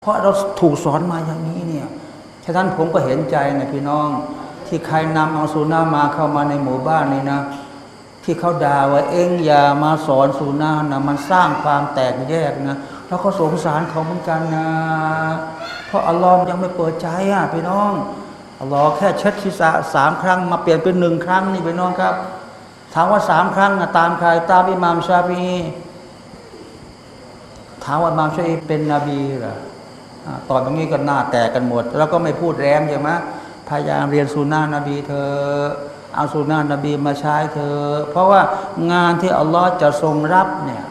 เพราะเราถูกสอนมาอย่างนี้เนี่ยฉะนั้นผมก็เห็นใจนะพี่น้องที่ใครนำเอาสุนนะมาเข้ามาในหมู่บ้านนี่นะที่เขาด่าว่าเอ็งอย่ามาสอนสุนนะนะมันสร้างความแตกแยกนะแล้วก็สงสารเขาเหมือนกันนะเพราะอัลลอฮ์ยังไม่เปิดใจพี่น้องอัลลอฮ์แค่เช็ดศีรษะ3 ครั้งมาเปลี่ยนเป็น1 ครั้งนี่พี่น้องครับถามว่า3 ครั้งตามใครตามอิหม่ามชาฟีอีถามว่าอิหม่ามชาฟีอีเป็นนบีเหรอตอนนี้ก็หน้าแตกกันหมดแล้วก็ไม่พูดแรงใช่ไหมพยายามเรียนสุนนะนบีเธอเอาสุนนะนบีมาใช้เธอเพราะว่างานที่อัลลอฮ์จะทรงรับเนี่ย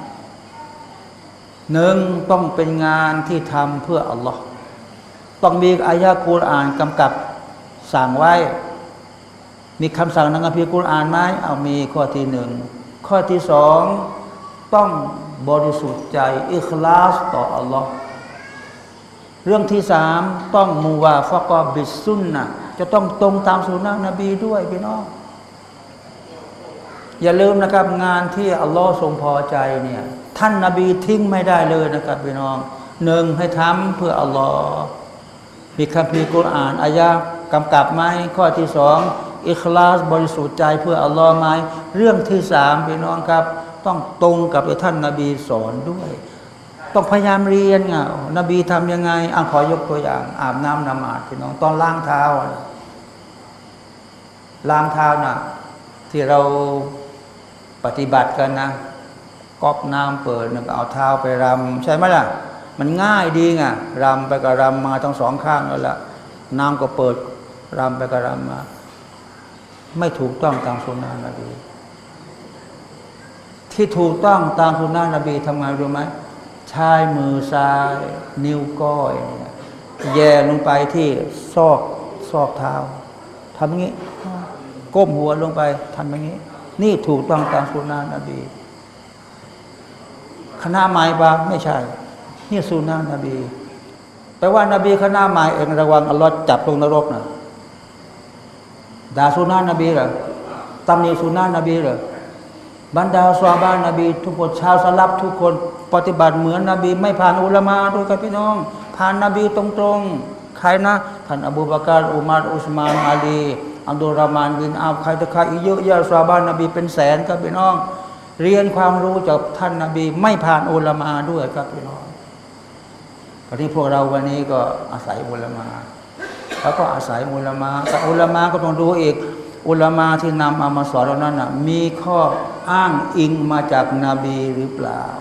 1ต้องเป็นงานที่ทำเพื่ออัลลอฮ์ต้องมีอายะกุรอานกำกับสั่งไว้มีคำสั่งในคัมภีร์กุรอานไหมเอามีข้อที่1ข้อที่2ต้องบริสุทธิ์ใจอิคลาสต่ออัลลอฮ์เรื่องที่3ต้องมุวาฟะกะบิสซุนนะจะต้องตรงตามสุนนะนบีด้วยพี่น้องอย่าลืมนะครับงานที่อัลลอฮ์ทรงพอใจเนี่ยท่านนบีทิ้งไม่ได้เลยนะครับพี่น้อง1ให้ทำเพื่ออัลลอฮ์มีคัมภีร์กุรอานอายะกำกับไหมข้อที่2อิคลาสบริสุทธิ์ใจเพื่ออัลลอฮ์ไหมเรื่องที่3พี่น้องครับต้องตรงกับที่ท่านนบีสอนด้วยต้องพยายามเรียนนบีทำยังไงขอยกตัวอย่างอาบน้ำนมาดพี่น้องตอนล้างเท้านะที่เราปฏิบัติกันนะก๊อกน้ำเปิดก็เอาเท้าไปรำใช่ไหมล่ะมันง่ายดีรำไปก็รำมาทั้ง2 ข้างแล้วล่ะน้ำก็เปิดรำไปก็รำมาไม่ถูกต้องตามสุนนะนบีที่ถูกต้องตามสุนนะนบีทำไงรู้ไหมใช้มือซ้ายนิ้วก้อยแย่ลงไปที่ซอกเท้าทำอย่างนี้ก้มหัวลงไปทำอย่างนี้นี่ถูกต้องตามสุนนะนบีคณะใหม่ปะไม่ใช่นี่สุนนะนบีแปลว่านบีคณะใหม่เองระวังอัลลอฮ์จับลงนรกนะด่าสุนนะนบีเหรอตำหนิสุนนะนบีเหรอบรรดาซอฮาบะห์นบีทุกคนชาวสลับทุกคนปฏิบัติเหมือนนบีไม่ผ่านอุลามะด้วยกันพี่น้องผ่านนบีตรงๆใครนะท่านอบูบากรอุมัรอุสมานอาลีอับดุลรอห์มานบินอัฟใครตะใครอีกเยอะแยะซอฮาบะห์นบีเป็นแสนครับพี่น้องเรียนความรู้จากท่านนบีไม่ผ่านอุลามะด้วยครับพี่น้องตอนนี้พวกเราวันนี้ก็อาศัยอุลามะแล้วก็อาศัยอุลามะแต่อุลามะก็ต้องดูอีกอุลามะที่นำเอามาสอนเรานั้นมีข้ออ้างอิงมาจากนบีหรือเปล่า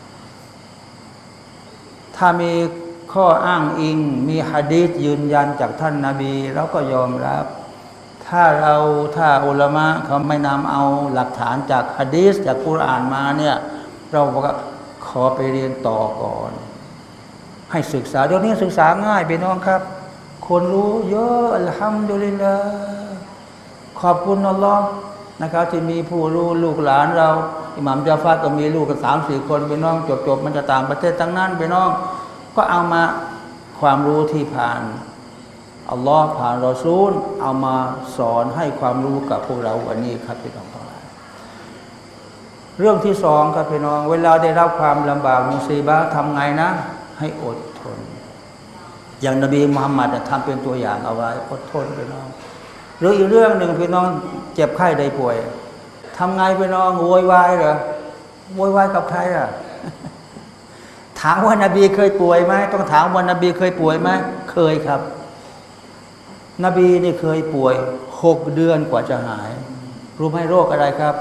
ถ้ามีข้ออ้างอิงมีหะดีษยืนยันจากท่านนบีเราก็ยอมรับถ้าอุลามะเขาไม่นำเอาหลักฐานจากหะดีษจากกุรอานมาเนี่ยเราก็ขอไปเรียนต่อก่อนให้ศึกษาเดี๋ยวนี้ศึกษาง่ายพี่น้องครับคนรู้เยอะอัลฮัมดุลิลลาห์ขอบคุณอัลลอฮ์นะครับที่มีผู้รู้ลูกหลานเราอิหม่ามจาฟัรก็มีลูกกัน3-4 คนพี่น้องจบมันจะต่างประเทศทั้งนั้นพี่น้องก็เอามาความรู้ที่ผ่านอัลลอฮ์ผ่านรอซูลเอามาสอนให้ความรู้กับพวกเราวันนี้ครับพี่น้องทั้งหลายเรื่องที่2ครับพี่น้องเวลาได้รับความลำบากมุซีบะห์ทำไงนะให้อดทนอย่างนบีมุฮัมมัดทำเป็นตัวอย่างเอาไว้อดทนพี่น้องหรืออีกเรื่องหนึ่งพี่น้องเจ็บไข้ได้ป่วยทำไงพี่น้องโวยวายเหรอโวยวายกับใครถามว่านบีเคยป่วยไหมต้องถามว่านบีเคยป่วยไหมเคยครับนบีนี่เคยป่วย6 เดือนกว่าจะหายรู้ไหมโรคอะไรครับ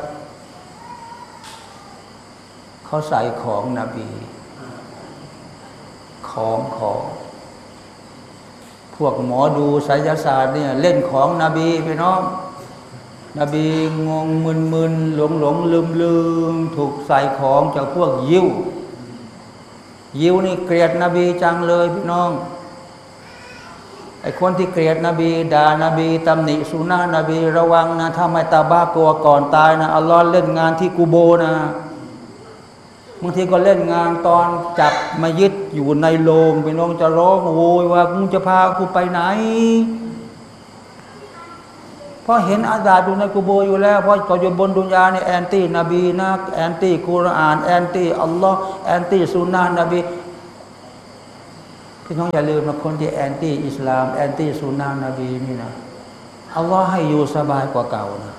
เขาใส่ของนบีของพวกหมอดูไสยศาสตร์เนี่ยเล่นของนบีพี่น้องนบีงงมึนหลงลืมถูกใส่ของจากพวกยิวนี่เกลียดนบีจังเลยพี่น้องไอ้คนที่เกลียดนบีด่านบีตำหนิสุนนะนบีระวังนะถ้าไม่ตาบ้ากลัวก่อนตายนะอัลลอฮ์เล่นงานที่กูโบนะบางทีก็เล่นงานตอนจับมายึดอยู่ในโลงพี่น้องจะร้องโวยว่ามึงจะพากูไปไหนเพราะเห็นอาซาบอยู่ในกุโบร์อยู่แล้วเพราะต่ออยู่บนดุนยาเนี่ยแอนตี้นบีนะแอนตี้กุรอานแอนตี้อัลลอฮ์แอนตี้สุนนะนบี พพี่น้องอย่าลืมนะคนที่แอนตี้อิสลามแอนตี้สุนนะนบีนี่นะอัลลอฮ์ให้อยู่สบายกว่าเก่านะ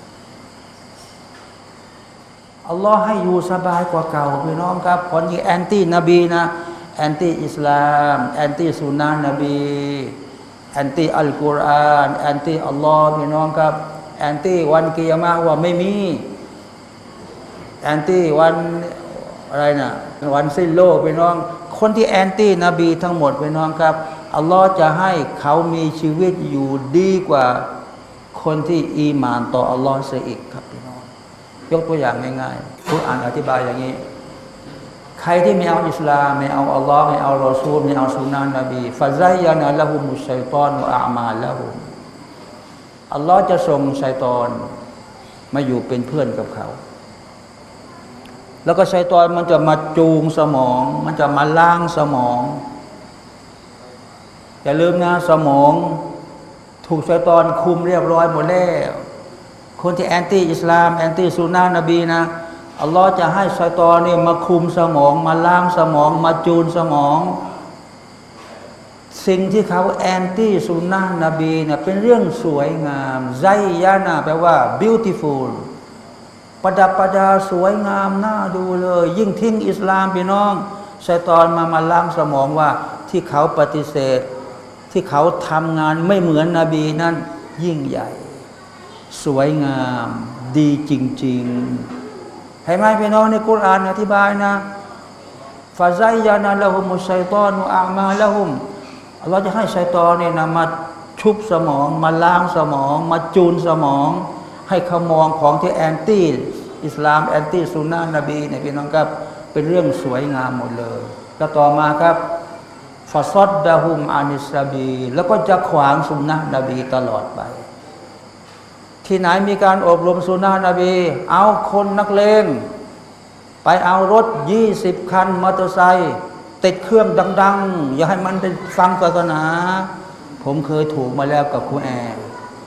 อัลลอฮ์ให้อยู่สบายกว่าเก่าพี่น้องครับคนที่แอนตี้นบีนะแอนตี้อิสลามแอนตี้สุนนะนบีแอนตี้อัลกุรอานแอนตี้อัลลอฮ์พี่น้องครับแอนตี้วันกิยามะฮ์ว่าไม่มีแอนตี้วันอะไรนะวันสิ้นโลกพี่น้องคนที่แอนตี้นบีทั้งหมดพี่น้องครับอัลลอฮ์จะให้เขามีชีวิตอยู่ดีกว่าคนที่อีหม่านต่ออัลลอฮ์เสียอีกครับพี่น้องยกตัวอย่างง่ายๆผู้อ่านอธิบายอย่างนี้ใครที่ไม่เอาอิสลามไม่เอาอัลลอฮ์ไม่เอารอซูลไม่เอาสุนนะนบีฟะซัยยะนะละฮุมุชชัยฏอนวะอามาละฮุมอัลลอฮ์จะส่งชัยฏอนมาอยู่เป็นเพื่อนกับเขาแล้วก็ชัยฏอนมันจะมาจูงสมองมันจะมาล้างสมองอย่าลืมนะสมองถูกชัยฏอนคุมเรียบร้อยหมดแล้วคนที่แอนตี้อิสลามแอนตี้สุนนะนบีนะอัลลอฮ์จะให้ชัยฏอนนี่มาคุมสมองมาล้างสมองมาจูนสมองสิ่งที่เขาแอนตี้สุนนะนบีเนี่ยเป็นเรื่องสวยงามไซยานะแปลว่า beautiful ประดับประดาสวยงามน่าดูเลยยิ่งทิ้งอิสลามพี่น้องชัยฏอนมาล้างสมองว่าที่เขาปฏิเสธที่เขาทำงานไม่เหมือนนบีนั้นยิ่งใหญ่สวยงามดีจริงๆให้ไหมพี่น้องในกุรอานอธิบายนะฟาซัยยานะละฮุมุชชัยฏอนวะอามาละฮุมอัลลอฮ์จะให้ชัยฏอนเนี่ยนะมาชุบสมองมาล้างสมองมาจูนสมองให้เขามองของที่แอนตี้อิสลามแอนตี้สุนนะนบีเนี่ยพี่น้องครับเป็นเรื่องสวยงามหมดเลยก็ต่อมาครับฟาซัดดะฮุมอานิสซาบีแล้วก็จะขวางสุนนะนบีตลอดไปที่ไหนมีการอบรมสุนนะนบีเอาคนนักเลงไปเอารถ20 คันมอเตอร์ไซค์ติดเครื่องดังๆอย่าให้มันได้ฟังศาสนาผมเคยถูกมาแล้วกับครูแอร์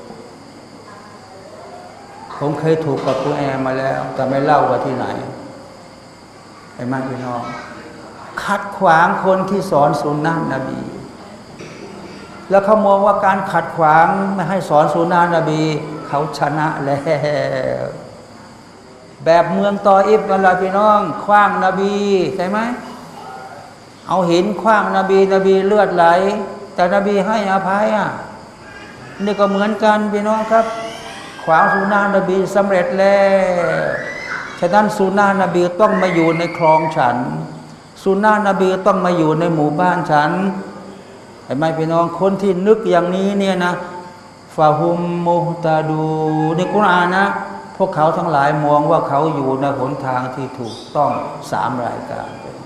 ผมเคยถูกกับครูแอร์มาแล้วแต่ไม่เล่าว่าที่ไหนไอ้มันพี่น้องขัดขวางคนที่สอนสุนนะนบีแล้วเขามองว่าการขัดขวางไม่ให้สอนสุนนะนบีเขาชนะแล้วแบบเมืองตออิฟนั่นแหละพี่น้องขว้างนบีใช่ไหมเอาหินขว้างนบีเลือดไหลแต่นบีให้อภัยนี่ก็เหมือนกันพี่น้องครับขวางสุนนะนบีสำเร็จแล้วฉะนั้นสุนนะนบีต้องมาอยู่ในคลองฉันสุนนะนบีต้องมาอยู่ในหมู่บ้านฉันเห็นไหมพี่น้องคนที่นึกอย่างนี้เนี่ยนะฟาฮุมมุฮตาดูในกุรอานนะพวกเขาทั้งหลายมองว่าเขาอยู่ในหนทางที่ถูกต้อง3 รายการ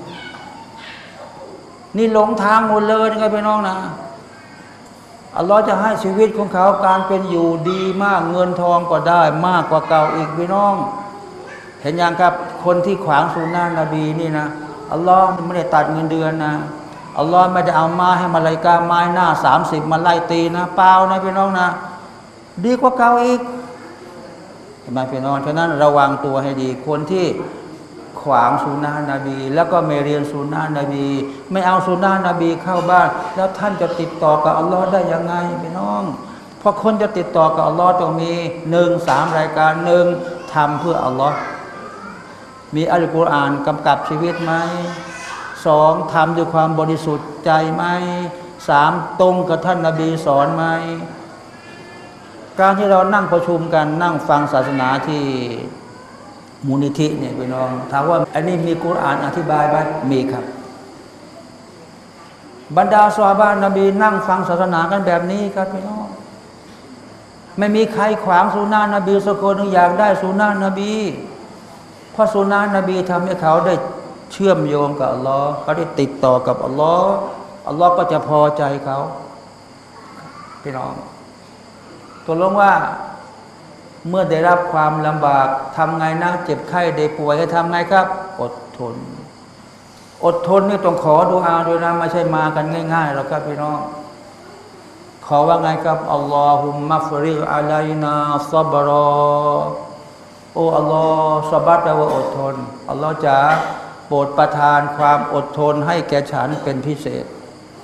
นี่หลงทางหมดเลยนะครับพี่น้องนะอัลลอฮ์จะให้ชีวิตของเขาการเป็นอยู่ดีมากเงินทองก็ได้มากกว่าเก่าอีกพี่น้องเห็นยังครับคนที่ขวางสุนนะนบีนี่นะอัลลอฮ์ไม่ได้ตัดเงินเดือนนะอัลลอฮ์ไม่ได้เอาไม้ให้มาลายกาไม้หน้า30มาไล่ตีนะเปล่านะพี่น้องนะดีกว่าเก่าอีกเห็นไหมพี่น้องฉะนั้นระวังตัวให้ดีคนที่ขวางสุนนะนบีแล้วก็ไม่เรียนสุนนะนบีไม่เอาสุนนะนบีเข้าบ้านแล้วท่านจะติดต่อกับอัลลอฮ์ได้ยังไงพี่น้องเพราะคนจะติดต่อกับอัลลอฮ์ต้องมี3 รายการทำเพื่ออัลลอฮ์มีอัลกุรอานกำกับชีวิตไหม2ทำด้วยความบริสุทธิ์ใจไหม3ตรงกับท่านนบีสอนไหมการที่เรานั่งประชุมกันนั่งฟังศาสนาที่มูลนิธิเนี่ยพี่น้องถามว่าอันนี้มีกุรอานอธิบายไหมมีครับบรรดาซอฮาบะห์นบีนั่งฟังศาสนากันแบบนี้ครับพี่น้องไม่มีใครขวางสุนนะนบีสักคนหนึ่งอยากได้สุนนะนบีเพราะสุนนะนบีทำให้เขาได้เชื่อมโยงกับอัลลอฮ์เขาได้ติดต่อกับอัลลอฮ์อัลลอฮ์ก็จะพอใจเขาพี่น้องตกลงว่าเมื่อได้รับความลำบากทำไงนะเจ็บไข้ได้ป่วยให้ทำไงครับอดทนนี่ต้องขอดุอาด้วยนะไม่ใช่มากันง่ายๆหรอกครับพี่น้องขอว่าไงครับอัลลอฮุมมัฟริอะลัยนาซับรอโอ้อัลลอฮ์ซอบัตแปลว่าอดทนอัลลอฮ์จะโปรดประทานความอดทนให้แก่ฉันเป็นพิเศษ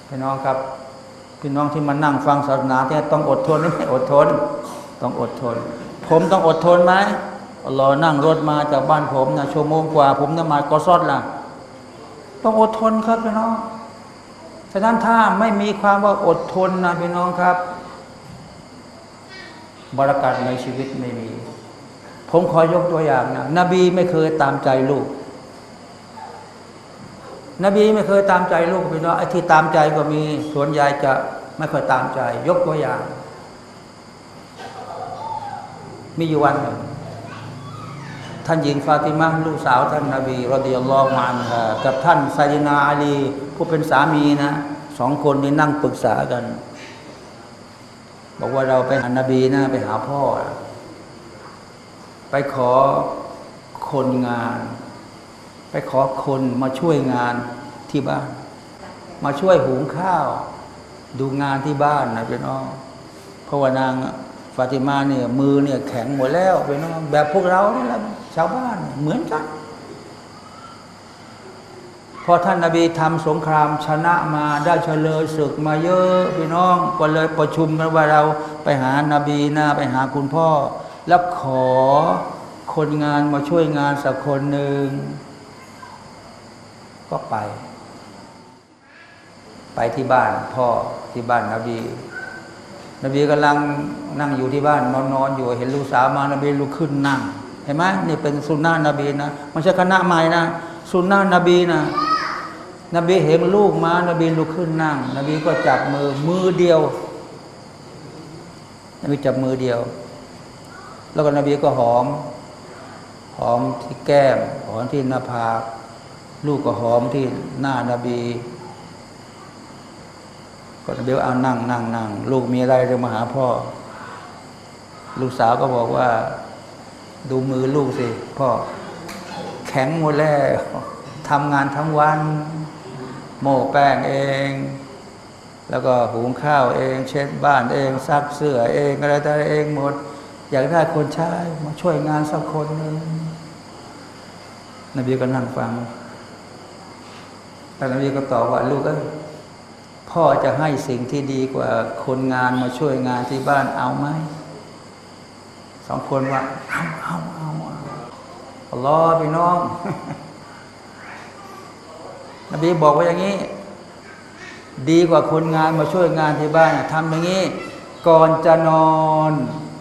พี่น้องครับพี่น้องที่มานั่งฟังศาสนาเนี่ยต้องอดทนไม่อดทนต้องอดทนผมต้องอดทนไหมอัลลอฮ์นั่งรถมาจากบ้านผมนะชั่วโมงกว่าผมนมาก็ซอดล่ะต้องอดทนครับพี่น้องฉะนั้นถ้าไม่มีความว่าอดทนนะพี่น้องครับบารกัตในชีวิตไม่มีผมขอยกตัวอย่างนะนบีไม่เคยตามใจลูกนบีไม่เคยตามใจลูกพี่น้องไอ้ที่ตามใจก็มีส่วนใหญ่จะไม่ค่อยตามใจยกตัวอย่างมีอยู่วันหนึ่งท่านหญิงฟาติมาลูกสาวท่านนบีรอฎิยัลลอฮุอันฮากับท่านไซยินาอาลีผู้เป็นสามีนะสองคนนี้นั่งปรึกษากันบอกว่าเราไปหานบีนะไปหาพ่อไปขอคนงานไปขอคนมาช่วยงานที่บ้านมาช่วยหุงข้าวดูงานที่บ้านนะพี่น้องเพราะว่านางฟาติมาเนี่ยมือเนี่ยแข็งหมดแล้วพี่น้องแบบพวกเรานี่แหละชาวบ้านเหมือนกันพอท่านนบีทำสงครามชนะมาได้เฉลยศึกมาเยอะพี่น้องก็เลยประชุมกันว่าเราไปหานบีนะไปหาคุณพ่อแล้วขอคนงานมาช่วยงานสักคนหนึ่งก็ไปที่บ้านพ่อที่บ้านนบีกำลังนั่งอยู่ที่บ้านนอนอยู่เห็นลูกสาวมานบีลุกขึ้นนั่งเห็นไหมนี่เป็นสุนนะนบีนะไม่ใช่คณะใหม่นะสุนนะนบีนะนบีเห็นลูกมานบีลุกขึ้นนั่งนบีก็จับมือเดียวนบีจับมือเดียวแล้วก็นบีก็หอมที่แก้มหอมที่หน้าผากลูกก็หอมที่หน้านบีก็นบีว่าเอานั่งลูกมีอะไรเดี๋ยวมาหาพ่อลูกสาวก็บอกว่าดูมือลูกสิพ่อแข็งหมดแล้วทำงานทั้งวันโม่แป้งเองแล้วก็หุงข้าวเองเช็ดบ้านเองซักเสื้อเองอะไรต่างเองหมดอยากได้คนใช้มาช่วยงานสักคนหนึ่งนบีก็นั่งฟังแล้วนบีก็ตอบว่าลูกพ่อจะให้สิ่งที่ดีกว่าคนงานมาช่วยงานที่บ้านเอาไหมสองคนว่าเอาอัลลอฮ์พี่น้อง นบีบอกว่าอย่างนี้ดีกว่าคนงานมาช่วยงานที่บ้านทำอย่างนี้ก่อนจะนอน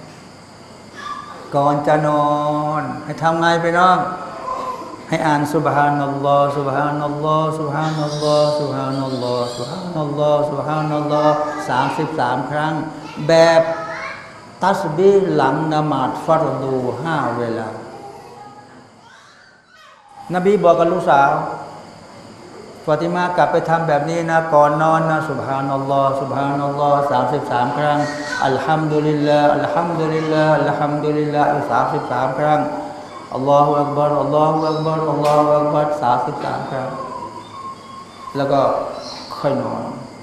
ให้ทำไงพี่น้องให้อ่านซุบฮานัลลอฮ์ซุบฮานัลลอฮ์ซุบฮานัลลอฮ์ซุบฮานัลลอฮ์ซุบฮานัลลอฮ์ซุบฮานัลลอฮ์33 ครั้งแบบตัสบีห์หลังนมาดฟัรดู5 เวลานบีบอกกับลูกสาวฟาติมากลับไปทำแบบนี้นะก่อนนอนนะซุบฮานัลลอฮ์ซุบฮานัลลอฮ์33 ครั้งอัลฮัมดุลิลลาห์อัลฮัมดุลิลลาห์อัลฮัมดุลิลลาห์33 ครั้งอัลลอฮฺอักบัรอัลลอฮฺอักบัรอัลลอฮฺอักบัร33 ครั้งแล้วก็ค่อยนอน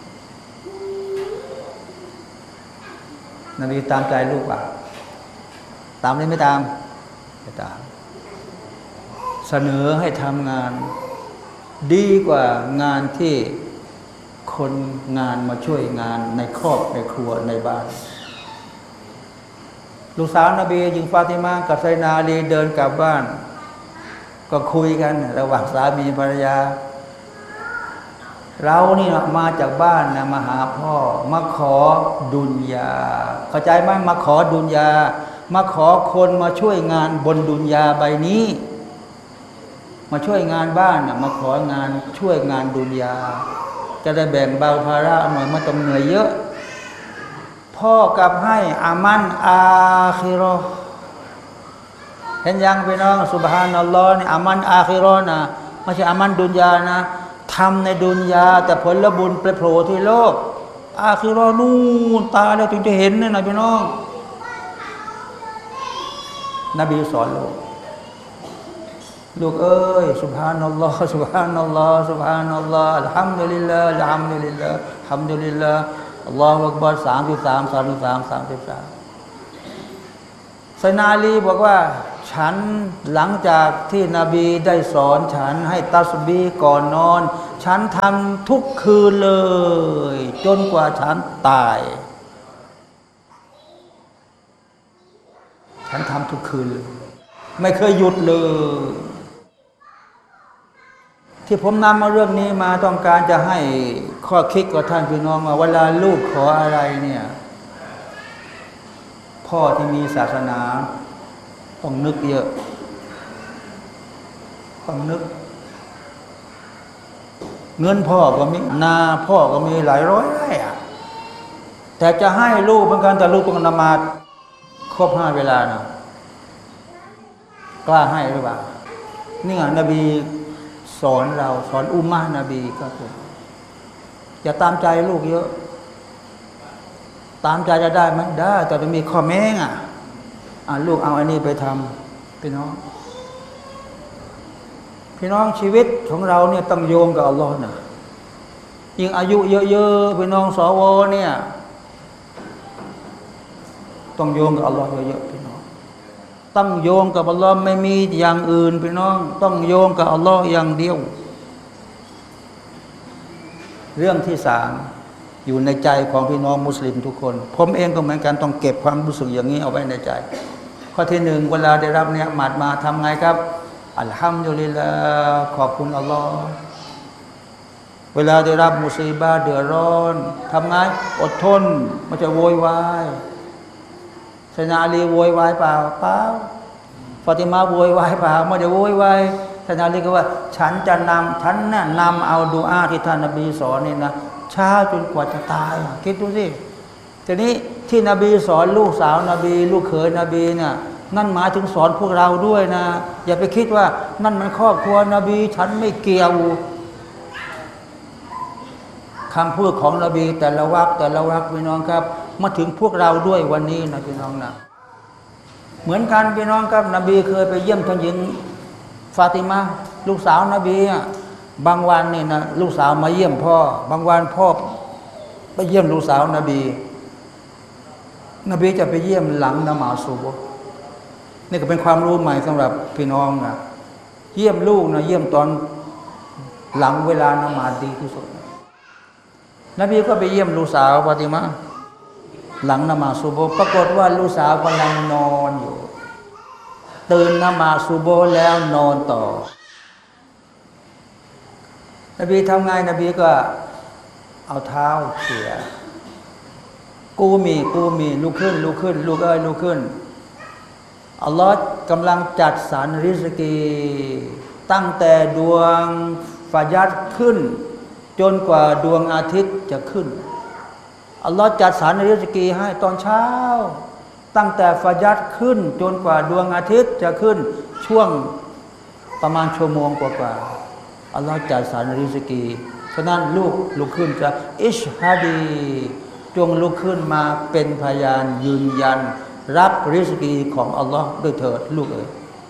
นบีตามใจลูกป่ะตามได้ไม่ตามเสนอให้ทำงานดีกว่างานที่คนงานมาช่วยงานในครอบในครัวในบ้านลูกสาวนบีหญิงฟาติมากับไซนาลีเดินกลับบ้านก็คุยกันระหว่างสามีภรรยาเรานี่มาจากบ้านนะมาหาพ่อมาขอดุลยาเข้าใจไหมมาขอดุลยามาขอคนมาช่วยงานบนดุลยาใบนี้มาช่วยงานบ้านนะมาของานช่วยงานดุลยาจะได้แบ่งเบาภาระหน่อยไม่ต้องเหนื่อยเยอะพ่อกลับให้อามันอาคิรอเห็นยังพี่น้องซุบฮานัลลอฮ์นี่อามันอาคิรอนะไม่ใช่อามันดุนยานะทำในดุนยาแต่ผลบุญไปโผล่ที่โลกอาคิรอนู่นตาแล้วถึงจะเห็นนะพี่น้องนบีสอนลูกเอ้ยซุบฮานัลลอฮ์ซุบฮานัลลอฮ์ซุบฮานัลลอฮ์อัลฮัมดุลิลลาห์อัลฮัมดุลิลลาห์อัลฮัมดุลิลลาห์อัลลอฮฺอักบัร33ไซนาลีบอกว่าฉันหลังจากที่นบีได้สอนฉันให้ตัสบีห์ก่อนนอนฉันทำทุกคืนเลยจนกว่าฉันตายฉันทำทุกคืนเลยไม่เคยหยุดเลยที่ผมนำมาเรื่องนี้มาต้องการจะให้ข้อคิดกับท่านพี่น้องว่าเวลาลูกขออะไรเนี่ยพ่อที่มีศาสนาต้องนึกเยอะต้องนึกเงินพ่อก็มีนาพ่อก็มีหลายร้อยไร่อะแต่จะให้ลูกเหมือนกันแต่ลูกต้องนมาครบ5 เวลานะกล้าให้หรือเปล่านี่ไงนบีสอนเราสอนอุมมะห์นบีครับผมอย่าตามใจลูกเยอะตามใจจะได้ไหมได้แต่จะมีข้อแม้งลูกเอาอันนี้ไปทำพี่น้องชีวิตของเราเนี่ยต้องโยงกับอัลลอฮ์นะยิ่งอายุเยอะๆพี่น้องสวเนี่ยต้องโยงกับอัลลอฮ์เยอะๆพี่น้องต้องโยงกับอัลลอฮ์ไม่มีอย่างอื่นพี่น้องต้องโยงกับอัลลอฮ์อย่างเดียวเรื่องที่3อยู่ในใจของพี่น้องมุสลิมทุกคนผมเองก็เหมือนกันต้องเก็บความรู้สึกอย่างนี้เอาไว้ในใจข้อที่1เวลาได้รับเนี่ยหมัดมาทำไงครับอัลฮัมดุลิลลาห์ขอบคุณอัลลอฮ์เวลาได้รับมุซีบะห์เดือดร้อนทำไงอดทนไม่จะโวยวายไซนาลีโวยวายเปล่าฟาติมาโวยวายเปล่าไม่ได้โวยวายไซนาลีก็ว่าฉันน่ะนำเอาดุอาที่ท่านนบีสอนนี่นะช้าจนกว่าจะตายคิดดูสิทีนี้ที่นบีสอนลูกสาวนบีลูกเขยนบีเนี่ยนั่นหมายถึงสอนพวกเราด้วยนะอย่าไปคิดว่านั่นมันครอบครัวนบีฉันไม่เกี่ยวคำพูดของนบีแต่ละวรรคพี่น้องครับมาถึงพวกเราด้วยวันนี้นะพี่น้องนะเหมือนกันพี่น้องครับนบีเคยไปเยี่ยมท่านหญิงฟาติมาลูกสาวนบีบางวันนี่นะลูกสาวมาเยี่ยมพ่อบางวันพ่อไปเยี่ยมลูกสาวนบีจะไปเยี่ยมหลังนมาซุบฮ์นี่ก็เป็นความรู้ใหม่สำหรับพี่น้องนะเยี่ยมลูกนะเยี่ยมตอนหลังเวลานมาดีที่สุดนบีก็ไปเยี่ยมลูกสาวฟาติมาหลังนมาซุบฮ์ปรากฏว่าลูกสาวกำลังนอนอยู่ตื่นนมาซุบฮ์แล้วนอนต่อนบีทำไงนบีก็เอาเท้าเขี่ยกูมีลุกขึ้นลูกเอ้ยลุกขึ้นอัลลอฮ์กำลังจัดสรรริสกีตั้งแต่ดวงฟาญัรขึ้นจนกว่าดวงอาทิตย์จะขึ้นอัลลอฮ์จัดสรรริสกีให้ตอนเช้าตั้งแต่ฟาญัรขึ้นจนกว่าดวงอาทิตย์จะขึ้นช่วงประมาณชั่วโมงกว่าอัลลอฮ์จัดสรรริสกีฉะนั้นลูกลุกขึ้นจะอิชฮาดีจงลุกขึ้นมาเป็นพยานยืนยันรับริสกีของอัลลอฮ์ด้วยเถิดลูกเอ๋ย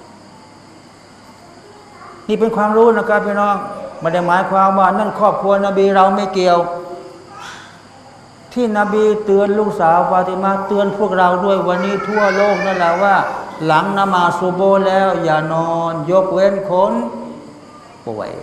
นี่เป็นความรู้นะครับพี่น้องไม่ได้หมายความว่านั่นครอบครัวนบีเราไม่เกี่ยวที่นบีเตือนลูกสาวฟาติมาเตือนพวกเราด้วยวันนี้ทั่วโลกนั่นแหละว่าหลังนมาซุบฮ์แล้วอย่านอนยกเว้นคนป่วย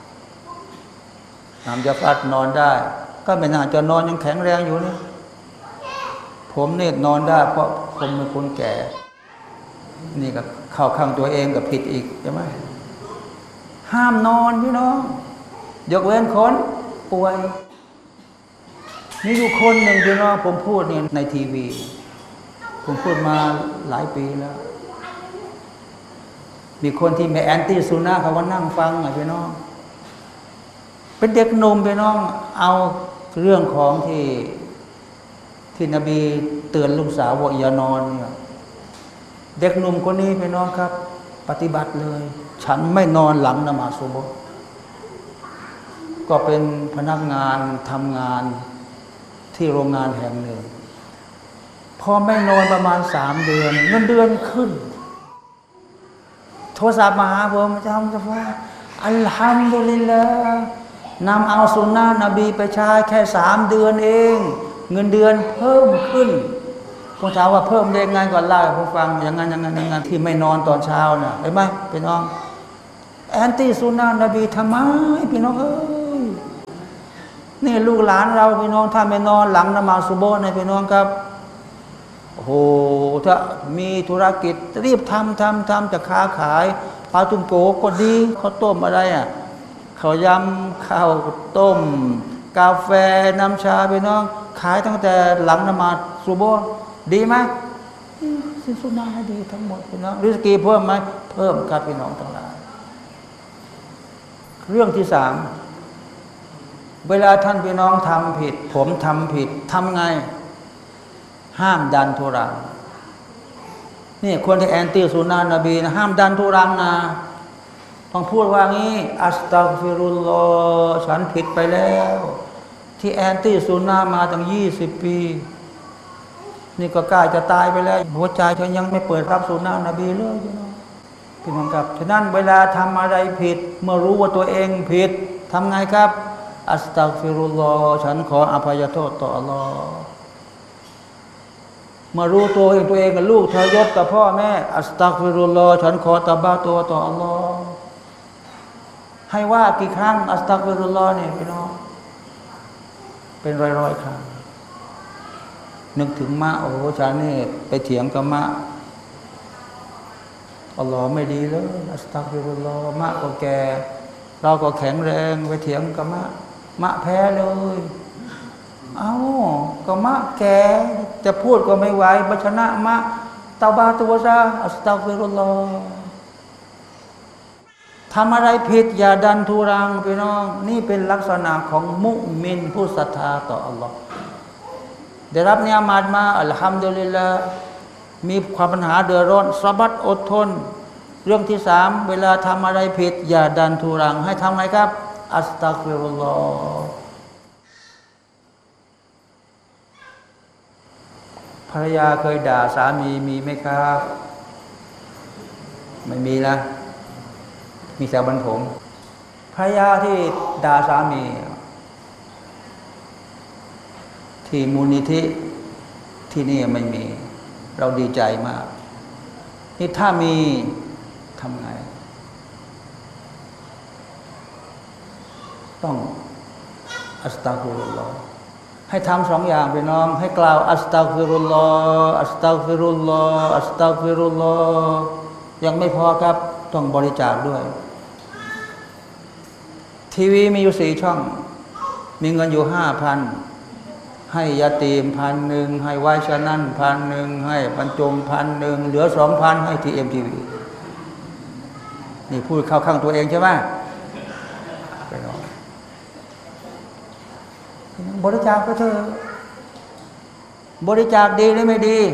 นำยาฟัดนอนได้ก็ไม่น่าจะนอนยังแข็งแรงอยู่นี่ผมเนี่ยนอนได้เพราะผมเป็นคนแก่นี่ก็เข้าข้างตัวเองกับผิดอีกใช่ไหมห้ามนอนพี่น้องยกเว้นคนป่วยนี่อยู่คนหนึ่งพี่น้องผมพูดเนี่ยในทีวีผมพูดมาหลายปีแล้วมีคนที่ไม่แอนตี้ซุนนะเขาว่านั่งฟังพี่น้องเป็นเด็กหนุ่มพี่น้องเอาเรื่องของที่นบีเตือนลูกสาวว่าอย่านอนเนี่ยเด็กหนุ่มคนนี้พี่น้องครับปฏิบัติเลยฉันไม่นอนหลังนมาซุบฮ์ก็เป็นพนักงานทำงานที่โรงงานแห่งหนึ่งพอไม่นอนประมาณ3 เดือนเงินเดือนขึ้นโทรศัพท์มาหาผมจะว่าอัลฮัมดุลิลลาห์นำเอาสุนนะนบีไปใช้แค่3 เดือนเองเงินเดือนเพิ่มขึ้นผมถามว่าเพิ่มได้ไงก่อนเล่าให้ผมฟังอย่างนั้นที่ไม่นอนตอนเช้าน่ะเห็นไหมพี่น้องแอนตี้ซุนนะนบีทำไมพี่น้องเอ้ยนี่ลูกหลานเราพี่น้องถ้าไม่นอนหลังนมาซุโบนะพี่น้องครับโอ้โหถ้ามีธุรกิจรีบทำจะค้าขายปลาตุ้มโกก็ดีข้าวต้มอะไรอ่ะข้าวยำข้าวต้มกาแฟน้ำชาพี่น้องขายตั้งแต่หลังนมาซุโบดีไหมสิ้นสุดนาดีทั้งหมดพี่น้องริสกีเพิ่มไหมเพิ่มครับพี่น้องทั้งหลายเรื่องที่สามเวลาท่านพี่น้องทำผิดผมทำผิดทำไงห้ามดันทุรังนี่คนที่แอนตี้สุนนะนบีนะห้ามดันทุรังนะต้องพูดว่างี้อัสตัฆฟิรุลลอฮ์ฉันผิดไปแล้วที่แอนตี้สุนนะมาตั้ง20 ปีนี่ก็ใกล้จะตายไปแล้วหัวใจฉันยังไม่เปิดรับสุนนะนบีเลยพี่น้องครับฉะนั้นเวลาทำอะไรผิดเมื่อรู้ว่าตัวเองผิดทำไงครับอัสตัฆฟิรุลลอฮ์ฉันขออภัยโทษต่ออัลลอฮ์มารู้ตัวเองกับลูกทรยศกับพ่อแม่อัสตัฆฟิรุลลอฮ์ฉันขอตะบะตัวต่ออัลลอฮ์ให้ว่ากี่ครั้งอัสตัฆฟิรุลลอฮ์เนี่ยพี่น้องเป็นร้อยครั้งนึกถึงมะโอ้ฉันนี่ไปเถียงกับมะอัลลอฮ์ไม่ดีเลยอัสตัฆฟิรุลลอฮ์มะก็แก่เราก็แข็งแรงไปเถียงกับมะแพ้เลยเอาก็มะแก่จะพูดก็ไม่ไหวบัชนะมะตาบาตัวซะอัสตัฆฟิรุลลอฮ์ทำอะไรผิดอย่าดันทุรังพี่น้องนี่เป็นลักษณะของมุมินผู้ศรัทธาต่ออัลลอฮ์ได้รับเนียมาตมาอัลฮัมดุลิลลาห์มีความปัญหาเดือดร้อนสะบัดอดทนเรื่องที่สามเวลาทำอะไรผิดอย่าดันทุรังให้ทำไงครับอัสตัฆฟิรุลลอฮ์ภรรยาเคยด่าสามีมีไหมครับไม่มีนะมีแต่บันผมภรรยาที่ด่าสามีที่มูลนิธิที่นี่ไม่มีเราดีใจมากนี่ถ้ามีทำไงต้องอัสตัฆฟิรุลลอฮ์ให้ทำ2 อย่างพี่น้องให้กล่าวอัสตัฆฟิรุลลอฮ์อัสตัฆฟิรุลลอฮ์อัสตัฆฟิรุลลอฮ์ยังไม่พอครับต้องบริจาคด้วยทีวีมีอยู่4 ช่องมีเงินอยู่ 5,000ให้ยาตีม1,000ให้ไวชนั่น1,000ให้บรรจง1,000เหลือ 2,000ให้ทีเอ็มทีวีนี่พูดเข้าข้างตัวเองใช่ไหมบริจาคก็เถอะบริจาคดีหรือไม่ดี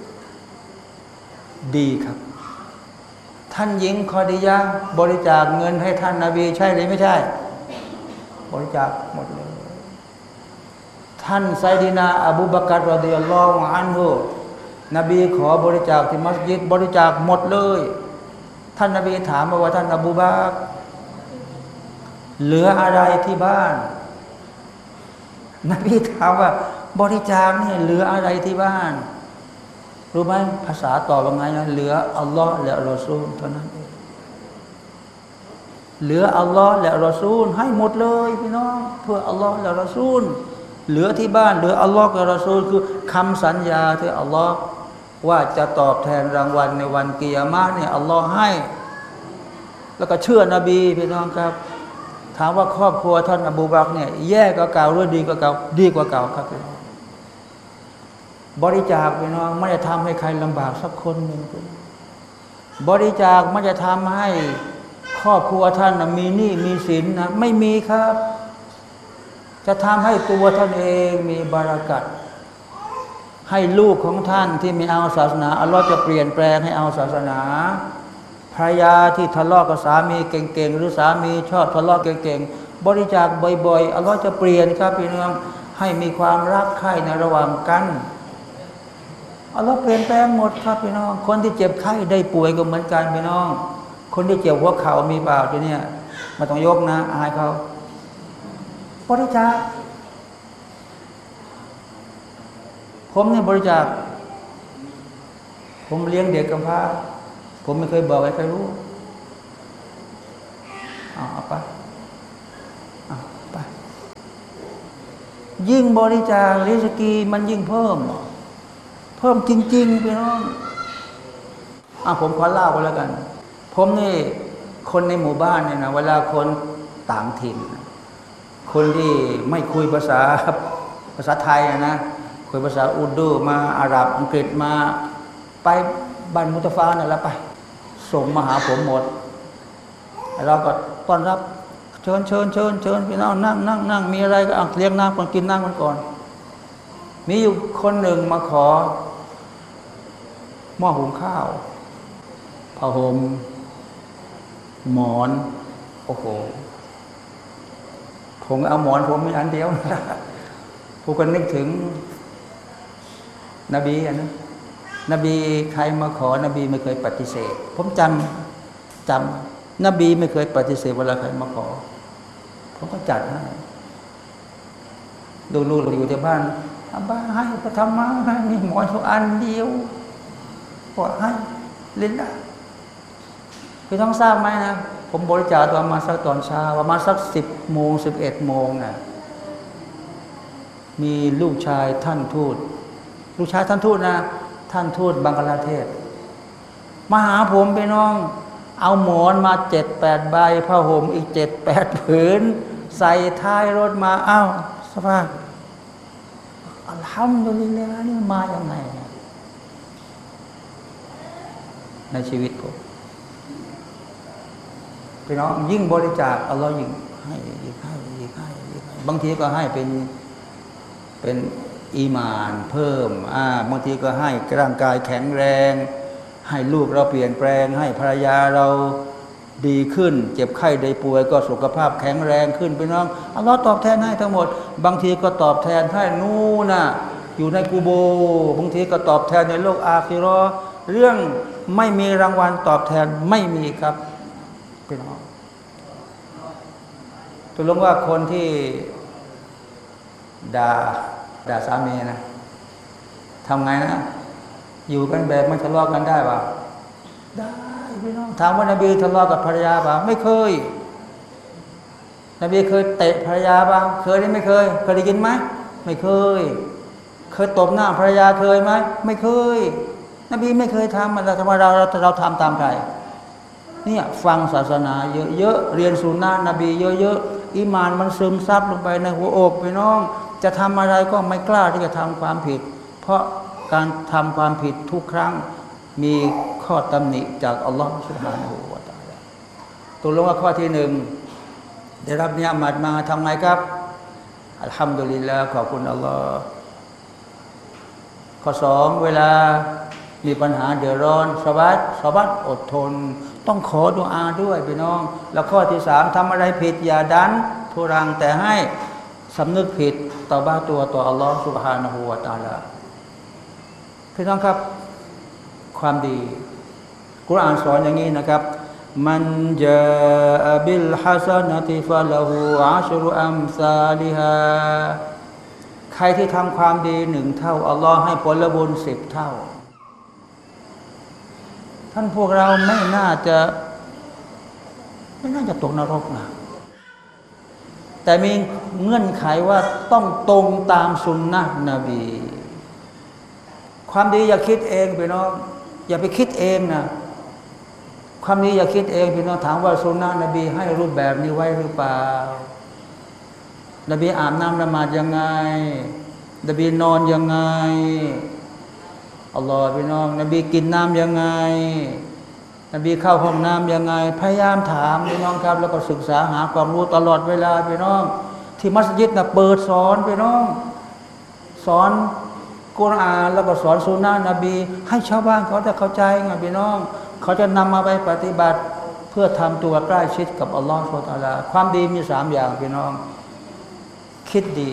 ดีครับท่านหญิงคอดียะบริจาคเงินให้ท่านนบีใช่หรือไม่ใช่บริจาคหมดเลยท่านไซดีนาอบูบักรรอฎิยัลลอฮุอันฮุนบีขอบริจาคที่มัสยิดบริจาคหมดเลยท่านนบีถามว่าท่านอบูบักรเหลืออะไรที่บ้านนบีถามว่าบริจาคนี่เหลืออะไรที่บ้านรู้ไหมภาษาตอบว่าไงนะเหลืออัลลอฮ์และรอซูลเท่านั้นเองเหลืออัลลอฮ์และรอซูลให้หมดเลยพี่น้องเพื่ออัลลอฮ์และรอซูลเหลือที่บ้านเหลืออัลลอฮ์กับรอซูลคือคำสัญญาที่อัลลอฮ์ว่าจะตอบแทนรางวัลในวันกิยามะห์เนี่ยอัลลอฮ์ให้แล้วก็เชื่อนบีพี่น้องครับถามว่าครอบครัวท่านอบูบักรเนี่ยแย่กว่าเก่าหรือดีกว่าเก่าดีกว่าเก่าครับพี่น้องบริจาคพี่น้องไม่จะทำให้ใครลำบากสักคนหนึ่งบริจาคไม่จะทำให้ครอบครัวท่านมีหนี้มีสินนะไม่มีครับจะทำให้ตัวท่านเองมีบารักัตให้ลูกของท่านที่ไม่เอาศาสนาอัลลอฮ์จะเปลี่ยนแปลงให้เอาศาสนาภรรยาที่ทะเลาะกับสามีเก่งๆหรือสามีชอบทะเลาะเก่งๆบริจาคบ่อยๆอัลลอฮ์จะเปลี่ยนครับพี่น้องให้มีความรักใคร่ในระหว่างกันอัลลอฮ์เปลี่ยนแปลงหมดครับพี่น้องคนที่เจ็บไข้ได้ป่วยก็เหมือนกันพี่น้องคนที่เจ็บหัวเข่ามีเปล่าทีเนี้ยไม่ต้องยกนะอายเขาบริจาคผมเนี่ยบริจาคผมเลี้ยงเด็กกำพร้าผมไม่เคยบอกให้ใครรู้เอาไปยิ่งบริจาคริสกีมันยิ่งเพิ่มจริงๆพี่น้องผมขอเล่ากันแล้วกันผมนี่คนในหมู่บ้านเนี่ยนะเวลาคนต่างถิ่นคนที่ไม่คุยภาษาไทยนะคุยภาษาอุรดูมาอาหรับอังกฤษมาไปบ้านมุตฟาเนี่ยแล้วไปส่งมาหาผมหมดเราก็ต้อนรับเชิญพี่น้องนั่งมีอะไรก็เลี้ยงน้ำก่อนกินน้ำกันก่อนมีอยู่คนหนึ่งมาขอหม้อหุงข้าวผ้าห่มหมอนโอ้โหผมเอาหมอนผมมีอันเดียวผมก็นึกถึงนบีนะนบีใครมาขอนบีไม่เคยปฏิเสธผมจำนบีไม่เคยปฏิเสธเวลาใครมาขอผมก็จัดให้ดูลูกอยู่ที่บ้านบ้าให้ก็ทำมาให้มีหมอนอันเดียวก็ให้เล่นได้พี่ต้องทราบไหมนะผมบริจาคตอนมาสักตอนเช้าประมาณสัก10 โมง 11 โมงนะมีลูกชายท่านทูตลูกชายท่านทูตนะท่านทูตบังกลาเทศมาหาผมไปน้องเอาหมอนมา7-8 ใบผ้าห่มอีก7-8 ผืนใส่ท้ายรถมาสภาพอัลฮัมดุลิลลาห์นี่มาอย่างไงในชีวิตผมพี่น้องยิ่งบริจาคอัลลอฮ์ยิ่งให้บางทีก็ให้เป็นอีหม่านเพิ่มบางทีก็ให้ร่างกายแข็งแรงให้ลูกเราเปลี่ยนแปลงให้ภรรยาเราดีขึ้นเจ็บไข้ได้ป่วยก็สุขภาพแข็งแรงขึ้นพี่น้องอัลลอฮ์ตอบแทนให้ทั้งหมดบางทีก็ตอบแทนให้นู่นน่ะอยู่ในกูโบบางทีก็ตอบแทนในโลกอาคิเราะห์เรื่องไม่มีรางวัลตอบแทนไม่มีครับพี่น้องตกลงว่าคนที่ด่าสามีนะทำไงนะอยู่กันแบบไม่ทะเลาะกันได้ป่ะได้พี่น้องถามว่านบีทะเลาะกับภรรยาป่ะไม่เคยนบีเคยเตะภรรยาป่ะเคยหรือไม่เคยได้ยินไหมไม่เคยตบหน้าภรรยาเคยไหมไม่เคยนบีไม่เคยทำมันแต่ว่าเราทำตามใครเนี่ยฟังศาสนาเยอะๆเรียนสุนนะนบีเยอะๆอีหม่านมันซึมซับลงไปในหัวอกพี่น้องจะทำอะไรก็ไม่กล้าที่จะทำความผิดเพราะการทำความผิดทุกครั้งมีข้อตำหนิจากอัลลอฮฺซุบฮานะฮูวะตะอาลาตัวลงว่าข้อที่1ได้รับเนียมัตมาทำไงครับอัลฮัมดุลิลลาห์ขอบคุณอัลลอฮฺข้อ2เวลามีปัญหาเดือดร้อนสบัดอดทนต้องขอดุอาด้วยพี่น้องแล้วข้อที่3ทำอะไรผิดอย่าดันทุรังแต่ให้สำนึกผิดต่อบาต่ออัลลอฮฺซุบฮานะฮูวะตะอาลาพี่น้องครับความดีกุรอานสอนอย่างนี้นะครับมันจาบิลฮัสนะติฟะละฮูอัชรุอัมซาลิฮาใครที่ทำความดี1 เท่าอัลลอฮ์ให้ผลบุญ10 เท่าท่านพวกเราไม่น่าจะตกนรกนะแต่มีเงื่อนไขว่าต้องตรงตามสุนนะนบีความดีอย่าคิดเองพี่น้องอย่าไปคิดเองนะความดีอย่าคิดเองพี่น้องถามว่าสุนนะนบีให้รูปแบบนี้ไว้หรือเปล่านบีอาบน้ำละหมาดยังไงนบีนอนยังไงอัลลอฮฺพี่น้องนบีกินน้ำยังไงนบีเข้าห้องน้ำยังไงพยายามถามพี่น้องครับแล้วก็ศึกษาหาความรู้ตลอดเวลาพี่น้องที่มัสยิดนะเปิดสอนพี่น้องสอนกุรอานแล้วก็สอนสุนนะนบีให้ชาวบ้านเขาได้เข้าใจไงพี่น้องเขาจะนำมาไปปฏิบัติเพื่อทำตัวใกล้ชิดกับอัลลอฮฺซุบฮานะฮูวะตะอาลาความดีมี3 อย่างพี่น้องคิดดี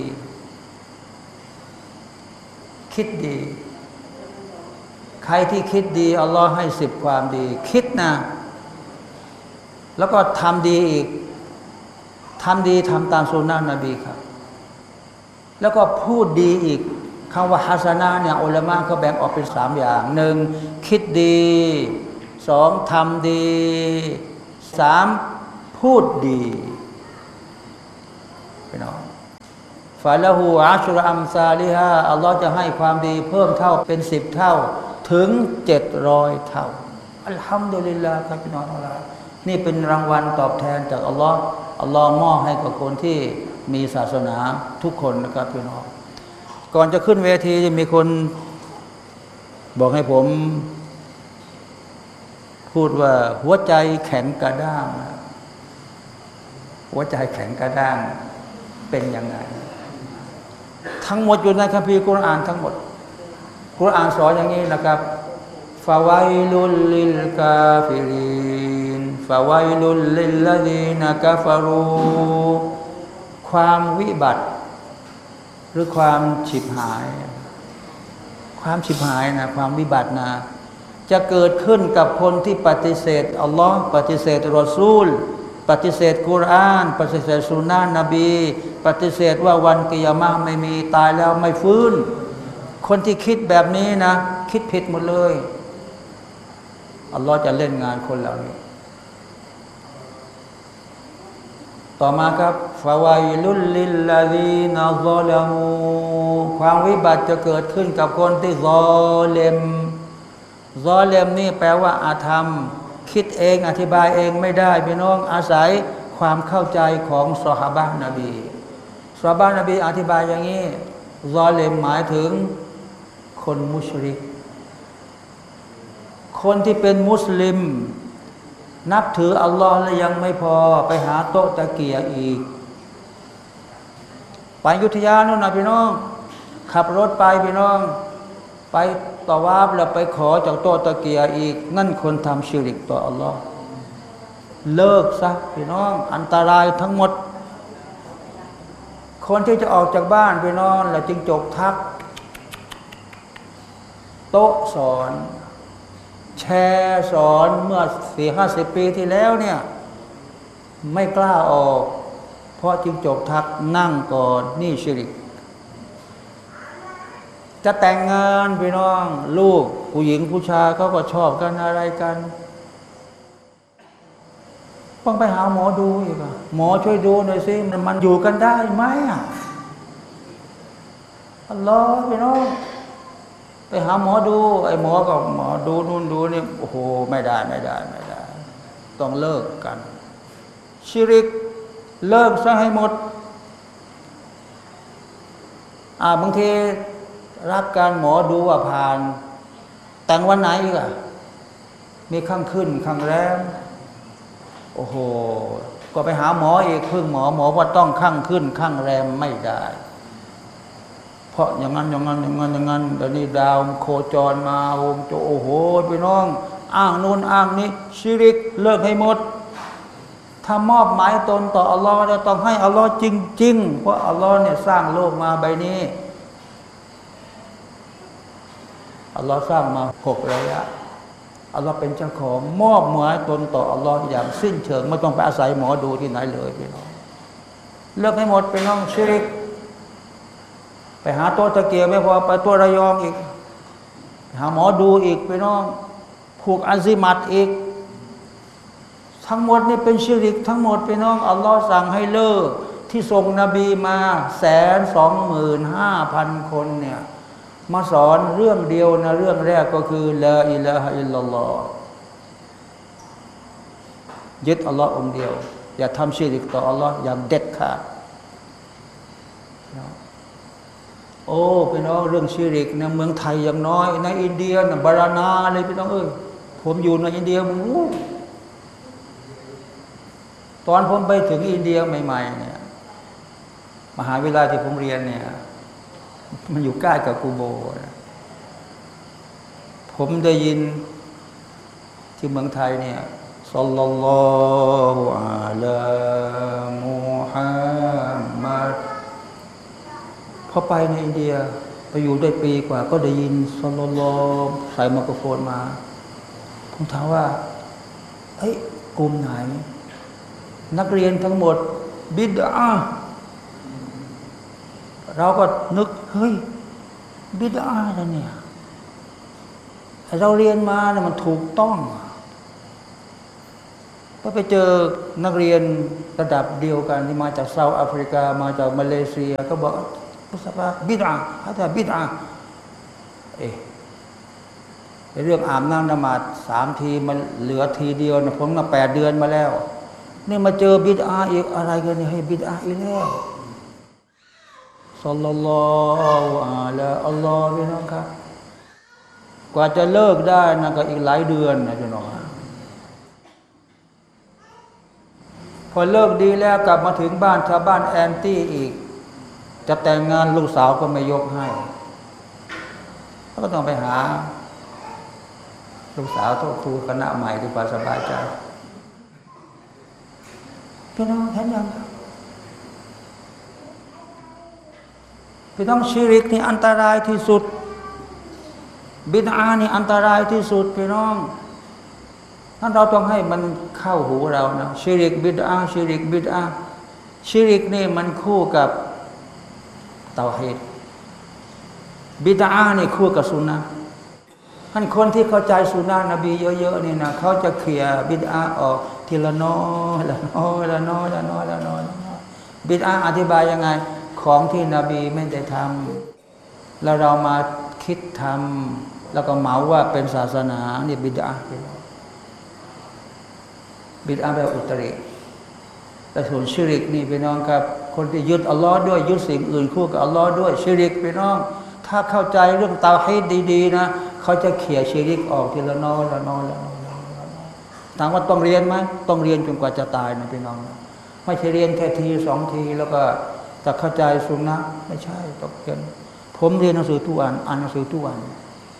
ใครที่คิดดีอัลลอฮ์ให้10 ความดีคิดนะแล้วก็ทำดีอีกทำดีทำตามสุนนะนบีครับแล้วก็พูดดีอีกคำว่าฮัสนะเนี่ยอุลามะเขาแบ่งออกเป็นสามอย่างหนึ่งคิดดีสองทำดีสามพูดดีพี่น้องฟาละหูอัชรอัมซาลิฮาอัลลอฮ์จะให้ความดีเพิ่มเท่าเป็น10 เท่าถึง700 เท่าอัลฮัมดุลิลลาห์ครับพี่น้องทั้งหลายนี่เป็นรางวัลตอบแทนจากอัลลอฮ์มอบให้กับคนที่มีศาสนาทุกคนนะครับพี่น้องก่อนจะขึ้นเวทีจะมีคนบอกให้ผมพูดว่าหัวใจแข็งกระด้างหัวใจแข็งกระด้างเป็นยังไงทั้งหมดอยู่ในคัมภีร์กุรอานทั้งหมดกุรอานสอนอย่างนี้นะครับฟาวัยลุลลิลกาฟิรินฟาวัยลุลลิลลดีนกาฟารูความวิบัติหรือความฉิบหายความฉิบหายนะความวิบัตินะจะเกิดขึ้นกับคนที่ปฏิเสธอัลลอฮ์ปฏิเสธรอซูลปฏิเสธกุรอานปฏิเสธสุนนะนบีปฏิเสธว่าวันกิยามะห์ไม่มีตายแล้วไม่ฟื้นคนที่คิดแบบนี้นะคิดผิดหมดเลยอัลลอฮ์จะเล่นงานคนเหล่านี้ต่อมาครับฟาวัยลุลลิลลาดีนซอลามูความวิบัติจะเกิดขึ้นกับคนที่ซอเลมนี่แปลว่าอาธรรมคิดเองอธิบายเองไม่ได้พี่น้องอาศัยความเข้าใจของซอฮาบะห์นบีซอฮาบะห์นบีอธิบายอย่างนี้ซอเลมหมายถึงคนมุชริกคนที่เป็นมุสลิมนับถืออัลลอฮ์แล้วยังไม่พอไปหาโต๊ะตะเกียอีกไปอยุธยาโน่นนะพี่น้องขับรถไปพี่น้องไปต่อวาบแล้วไปขอจากโต๊ะตะเกียอีกนั่นคนทำชิริกต่ออัลลอฮ์เลิกซะพี่น้องอันตรายทั้งหมดคนที่จะออกจากบ้านพี่น้องแล้วจึงจกทักโต๊ะสอนแชร์สอนเมื่อ40-50 ปีที่แล้วเนี่ยไม่กล้าออกเพราะจึงจบทักนั่งก่อนนี่ชิริกจะแต่งงานพี่น้องลูกผู้หญิงผู้ชายเขาก็ชอบกันอะไรกันต้องไปหาหมอดูอีกหมอช่วยดูหน่อยสิมันอยู่กันได้ไหมอัลลอฮ์พี่น้องไปหาหมอดูไอ้หมอก็หมอดูนู่นดูนี่โอ้โหไม่ได้ต้องเลิกกันชิริกเลิกซะให้หมดบางทีรักการหมอดูว่าผ่านแต่งวันไหนอีกมีข้างขึ้นข้างแรมโอ้โหก็ไปหาหมออีกพึ่งหมอว่าต้องข้างขึ้นข้างแรมไม่ได้เพราะอย่างนั้นเดี๋ยวนี้ดาวโคจรมาวงโจโอ้โหพี่น้องอ้างนู่นอ้างนี้ชิริกเลิกให้หมดถ้ามอบหมายตนต่ออัลลอฮ์เราต้องให้อัลลอฮ์จริงๆเพราะอัลลอฮ์เนี่ยสร้างโลกมาใบนี้อัลลอฮ์สร้างมา6 ระยะอัลลอฮ์เป็นเจ้าของมอบหมายตนต่ออัลลอฮ์อย่างสิ้นเชิงไม่ต้องไปอาศัยหมอดูที่ไหนเลยพี่น้องเลิกให้หมดพี่น้องชิริกไปหาตัวตะเกียบไม่พอไปตัวระยองอีกหาหมอดูอีกพี่น้องผูกอัลซิมัตอีกทั้งหมดนี่เป็นชิริกทั้งหมดพี่น้องอัลลอฮ์สั่งให้เลิกที่ส่งนบีมา125,000 คนเนี่ยมาสอนเรื่องเดียวนะเรื่องแรกก็คือลาอิลาฮะอิลลัลลอฮ์ยึดอัลลอฮ์องเดียวอย่าทำชิริกต่ออัลลอฮ์อย่างเด็ดขาดโอ้พี่น้องเรื่องชิริกในเมืองไทยอย่างน้อยในอินเดียนะบาราณาเลยพี่น้องผมอยู่ในอินเดียตอนผมไปถึงอินเดียใหม่ๆเนี่ยมหาวิทยาลัยที่ผมเรียนเนี่ยมันอยู่ใกล้กับกูโบผมได้ยินที่เมืองไทยเนี่ยศ็อลลัลลอฮุอะลามุฮัมมัดพอไปในอินเดียไปอยู่ได้ปีกว่าก็ได้ยินศ็อลลัลลอฮุใส่ไมโครโฟนมาผมถามว่าเฮ้ยกลุ่มไหนนักเรียนทั้งหมดบิดอะเราก็นึกเฮ้ยบิดอาแล้วเนี่ยเราเรียนมาเนี่ยมันถูกต้องก็ไปเจอนักเรียนระดับเดียวกันที่มาจากเซาท์แอฟริกามาจากมาเลเซียก็บอกภาษาบิดอาฮะแต่บิดอาเรื่องอาบน้ำนมาด3 ทีมันเหลือทีเดียวนะผมมา8 เดือนมาแล้วนี่มาเจอบิดอาอีกอะไรกันเนี่ยให้บิดอาอีกแล้วศ็อลลัลลอฮุอะลัยฮิอัลลอฮ์พี่น้องครับกว่าจะเลิกได้นะก็อีกหลายเดือนนะพี่น้องพอเลิกดีแล้วกลับมาถึงบ้านชาวบ้านแอนตี้อีกจะแต่งงานลูกสาวก็ไม่ยกให้ก็ต้องไปหาลูกสาวโทษครูคณะใหม่ดีกว่าสบายใจพี่น้องเห็นยังพี่น้องชิริกนี่อันตรายที่สุดบิดอานี่อันตรายที่สุดพี่น้องนั้นเราต้องให้มันเข้าหูเรานะชิริกบิดอาชิริกบิดอาชิริกนี่มันคู่กับเตาฮีดบิดอานี่คู่กับสุนนะท่านคนที่เข้าใจสุนนะนบีเยอะๆนี่นะเขาจะเคลียร์บิดอาออกทีละน้อยละน้อยละน้อยละน้อยละน้อยบิดอาอธิบายยังไงของที่นบีไม่ได้ทำแล้วเรามาคิดทำแล้วก็เหมาว่าเป็นศาสนานี่บิดอาบิดอาแบบอุตริแต่ส่วนชิริกนี่พี่น้องครับคนที่ยึดอัลลอฮ์ด้วยยึดสิ่งอื่นคู่กับอัลลอฮ์ด้วยชิริกพี่น้องถ้าเข้าใจเรื่องเตาฮีดดีๆนะเขาจะเขี่ยชิริกออกทีละน้อยละน้อยละน้อยถามว่าต้องเรียนไหมต้องเรียนจนกว่าจะตายนะพี่น้องไม่ใช่เรียนแค่ที2 ทีแล้วก็จะเข้าใจสุนนะไม่ใช่ต้องเรียนผมเรียนหนังสือทุกวันอ่านหนังสือทุกวัน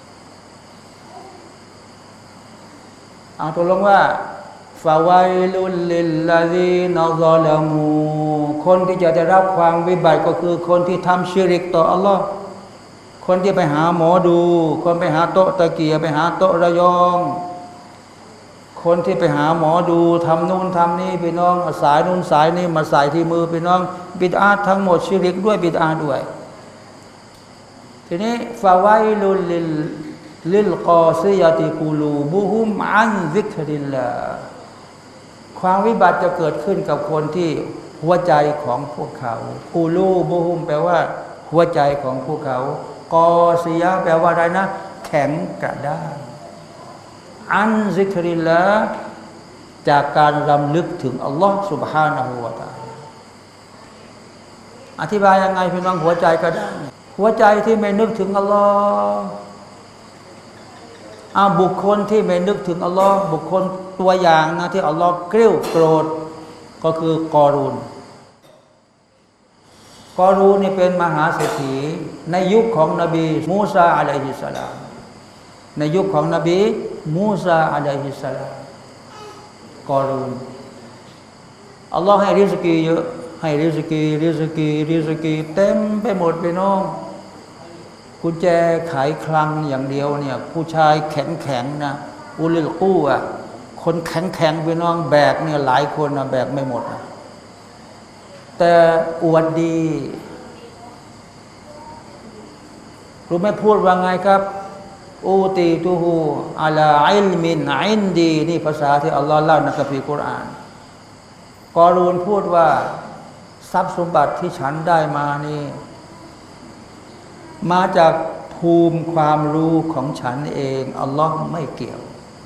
เอาตกลงว่าฟาวัยลุลลิลลาซีนซอลามูคนที่จะได้รับความวิบัติก็คือคนที่ทำชิริกต่ออัลลอฮ์คนที่ไปหาหมอดูคนไปหาโต๊ะตะเกียบไปหาโต๊ะระยองคนที่ไปหาหมอดูทำนู่นทำนี่พี่น้องสายนู่นสายนี่มาใส่ที่มือพี่น้องบิดอาทั้งหมดชิริกด้วยบิดอาด้วยทีนี้ฟาวัยลุลลิลกอซิยะติกูลูบุฮุมอันซิกริลลาความวิบัติจะเกิดขึ้นกับคนที่หัวใจของพวกเขากูลูบุฮุมแปลว่าหัวใจของพวกเขากอซิยะแปลว่าอะไรนะแข็งกระด้างอันซิกริลลาจากการรำลึกถึงอัลลอฮ์ سبحانه และ تعالى อธิบายยังไงพี่น้องหัวใจกระด้างหัวใจที่ไม่นึกถึงอัลลอฮ์บุคคลที่ไม่นึกถึงอัลลอฮ์บุคคลตัวอย่างนะที่อัลลอฮ์เกรี้ยวโกรธก็คือกอรูนนี่เป็นมหาเศรษฐีในยุคของนบีมูซาอะลัยฮิสสลามในยุคของนบีมูซาอะลัยฮิสสลามกอรูนอัลลอฮ์ให้ริสกีเยอะให้ริสกีเต็มไปหมดพี่น้องกุญแจไขคลังอย่างเดียวเนี่ยผู้ชายแข็งนะอุลิลกู้อ่ะคนแข็งพี่น้องแบกเนี่ยหลายคนนะแบกไม่หมดนะแต่อวดดีรู้ไหมพูดว่าไงครับอูตีตูฮูอัลาอิลมินอินดีนี่ภาษาที่อัลลอฮ์เล่าในคัมภีร์กุรอานกอรูนพูดว่าทรัพย์สมบัติที่ฉันได้มานี่มาจากภูมิความรู้ของฉันเองอัลลอฮ์ไม่เกี่ยว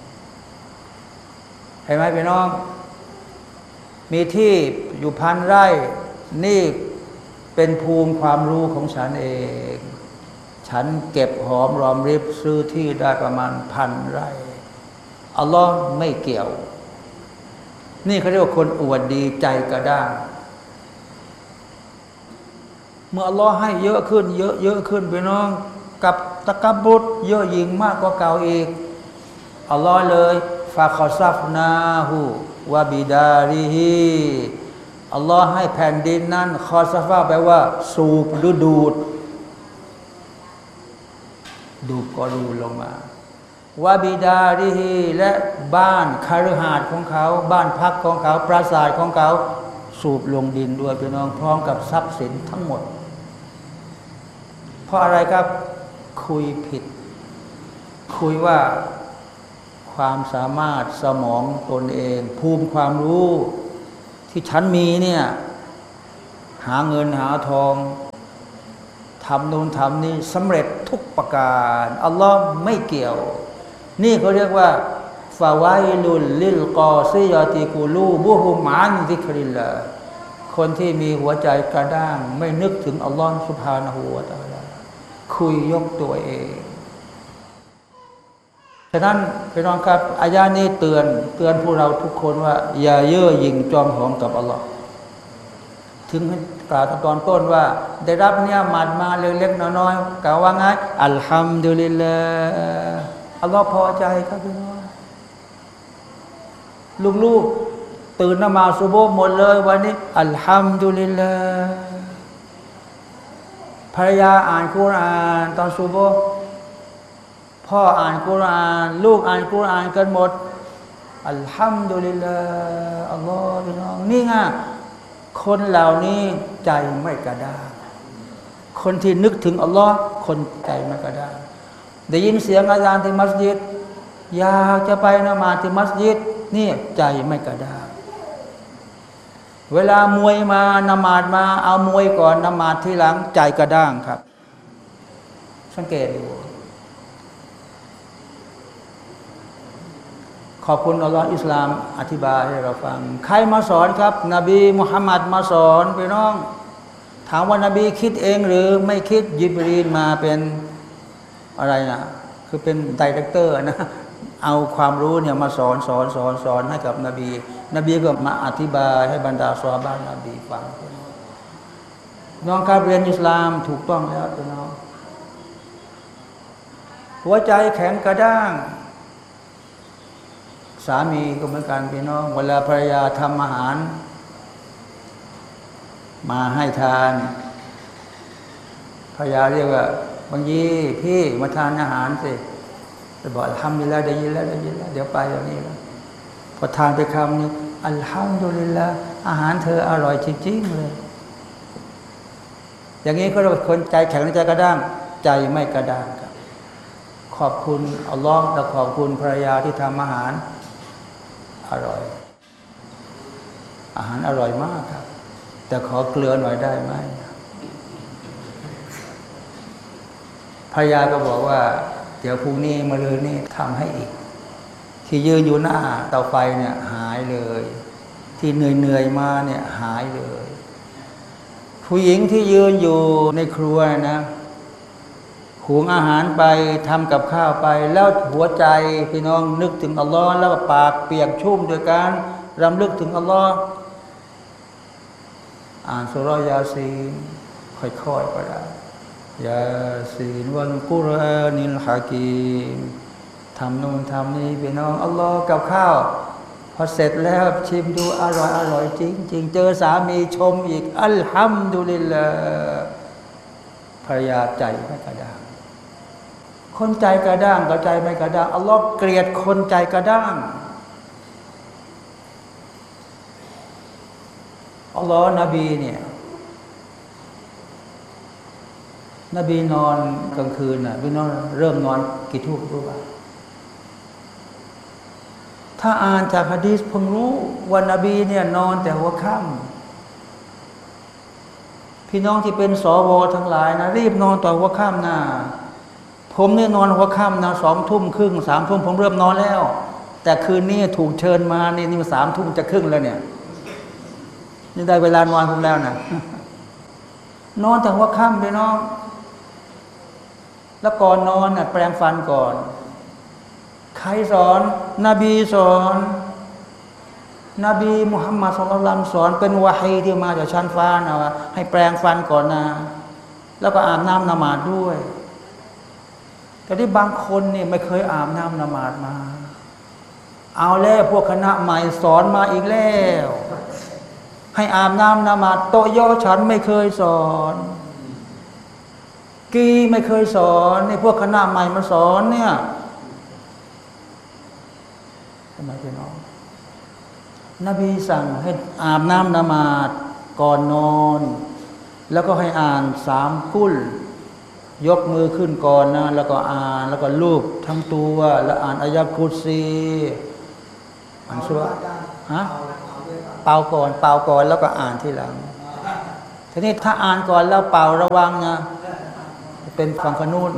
เห็นไหมพี่น้องมีที่อยู่1,000 ไร่นี่เป็นภูมิความรู้ของฉันเองฉันเก็บหอมรอมริบซื้อที่ได้ประมาณ1,000 ไร่อัลลอฮ์ไม่เกี่ยวนี่เขาเรียกว่าคนอวดดีใจกระด้างเมื่ออัลลอฮ์ให้เยอะขึ้นเยอะขึ้นพี่น้องกับตะกับุรเยอะยิ่งมากกว่าเก่าอีกอัลลอฮ์เลยฟาคอซัฟนาหูวาบิดาริฮีอัลลอฮ์ให้แผ่นดินนั้นคอซัฟาแปลว่าสูบหรือดูดกอรูลงมาวาบิดาริฮีและบ้านคฤหาสน์ของเขาบ้านพักของเขาปราสาทของเขาสูบลงดินด้วยพี่น้องพร้อมกับทรัพย์สินทั้งหมดเพราะอะไรครับคุยผิดคุยว่าความสามารถสมองตนเองภูมิความรู้ที่ฉันมีเนี่ยหาเงินหาทองทำนู่นทำนี่สำเร็จทุกประการอัลลอฮ์ไม่เกี่ยวนี่เขาเรียกว่าฟาไวลุลลิลกอซิยาติกูลูบุฮุมอันซิกริลลาคนที่มีหัวใจกระด้างไม่นึกถึงอัลลอฮ์ซุบฮานะฮูวะตะอาลาคุยยกตัวเองฉะนั้นพี่น้องครับอายะนี้เตือนพวกเราทุกคนว่าอย่าเย่อหยิ่งจองหองกับอัลลอฮ์ถึงกล่าวตอนต้นว่าได้รับเนี่ยมัดมาเล็กๆน้อยๆกล่าวว่าไงอัลฮัมดุลิลลาห์อัลลอฮ์พอใจครับพี่น้องลูกๆตื่นนมาซุบฮ์หมดเลยวันนี้อัลฮัมดุลิลลาห์ภรรยาอ่านกุรอานตอนซุบฮ์พ่ออ่านกุรอานลูกอ่านกุรอานกันหมดอัลฮัมดุลิลลาห์อัลลอฮ์พี่น้องนี่ไงคนเหล่านี้ใจไม่กระด้างคนที่นึกถึงอัลลอฮ์คนใจไม่กระด้างได้ยินเสียงอาจารย์ที่มัสยิดอยากจะไปนมาที่มัสยิดนี่ใจไม่กระด้างเวลามวยมานมาดมาเอามวยก่อนนมาดทีหลังใจกระด้างครับสังเกตดูขอบคุณอัลลอฮ์อิสลามอธิบายให้เราฟังใครมาสอนครับนบีมุฮัมมัดมาสอนพี่น้องถามว่านบีคิดเองหรือไม่คิดยิบรีนมาเป็นอะไรนะคือเป็นไดเรคเตอร์นะเอาความรู้เนี่ยมาสอนให้กับนบีก็มาอธิบายให้บรรดาซอฮาบะห์นบีฟังน้องครับเรียนอิสลามถูกต้องแล้วพี่น้องหัวใจแข็งกระด้างสามีก็เหมือนกันพี่น้องเวลาภรรยาทำอาหารมาให้ทานภรรยาเรียกว่าบางยีพี่มาทานอาหารสิจะบอกอัลฮัมดุลิลลาห์ได้ยินแล้วเดี๋ยวไปอย่างนี้แล้วพอทานไปคำนี้อัลฮัมดุลิลลาห์อาหารเธออร่อยจริงๆเลยอย่างนี้ก็เรียกว่าคนใจแข็งใจกระด้างใจไม่กระด้างครับขอบคุณอัลลอฮ์และขอบคุณภรรยาที่ทำอาหารอร่อยอาหารอร่อยมากครับแต่ขอเกลือหน่อยได้ไหมภรรยาก็บอกว่าเดี๋ยวพรุ่งนี้มะรืนนี้ทำให้อีกที่ยืนอยู่หน้าเตาไฟเนี่ยหายเลยที่เหนื่อยมาเนี่ยหายเลยผู้หญิงที่ยืนอยู่ในครัวนะหุงอาหารไปทำกับข้าวไปแล้วหัวใจพี่น้องนึกถึงอัลลอฮ์แล้วก็ปากเปียกชุ่มโดยการรำลึกถึงอัลลอฮ์อ่านสุเราะห์ยาซีนค่อยๆก็ได้ยาซีนวัลกุรอานิลฮะกีมทำนู่นทำนี่พี่น้องอัลลอฮ์กับข้าวพอเสร็จแล้วชิมดูอร่อยจริงๆเจอสามีชมอีกอัลฮัมดุลิลลาห์ภรรยาใจไม่กระด้างคนใจกระด้างกับใจไม่กระด้างอัลลอฮ์เกลียดคนใจกระด้างอัลลอฮ์นบีเนี่ยนบีนอนกลางคืนน่ะพี่น้องเริ่มนอนกี่ทุ่มรู้ป่ะถ้าอ่านจากหะดีษเพิ่งรู้ว่านบีเนี่ยนอนแต่หัวค่ำพี่น้องที่เป็นสวทั้งหลายนะรีบนอนต่อหัวค่ำนะผมเนี่ยนอนหัวค่ำนะ2 ทุ่มครึ่ง3 ทุ่มผมเริ่มนอนแล้วแต่คืนนี้ถูกเชิญมานี่3 ทุ่มจะครึ่งแล้วเนี่ยนี่ได้เวลานอนผมแล้วนะนอนแต่หัวค่ำพี่น้องแล้วก่อนนอนน่ะแปรงฟันก่อนใครสอนนบีสอนนบีมุฮัมมัดศ็อลลัลลอฮุอะลัยฮิวะซัลลัมสอนเป็นวะฮีที่มาจากชั้นฟ้านะว่าให้แปรงฟันก่อนนะแล้วก็อาบน้ำนมาดด้วยแต่ที่บางคนนี่ไม่เคยอาบน้ำนมาดมาเอาแล้วพวกคณะใหม่สอนมาอีกแล้วให้อาบน้ำนมาดโตโยฉันไม่เคยสอนกีไม่เคยสอนนี่พวกคณะใหม่มาสอนเนี่ยทำไมพี่น้องนบีสั่งให้อาบน้ำนมาดก่อนนอนแล้วก็ให้อ่าน3 กุลยกมือขึ้นก่อนนะแล้วก็อ่านแล้วก็ลูบทั้งตัวแล้วอ่านอายะกุรซีอ่านสุราฮะเป่าก่อนแล้วก็อ่านทีหลังทีนี้ถ้าอ่านก่อนแล้วเป่าระวังนะเป็นฝั่งขนุน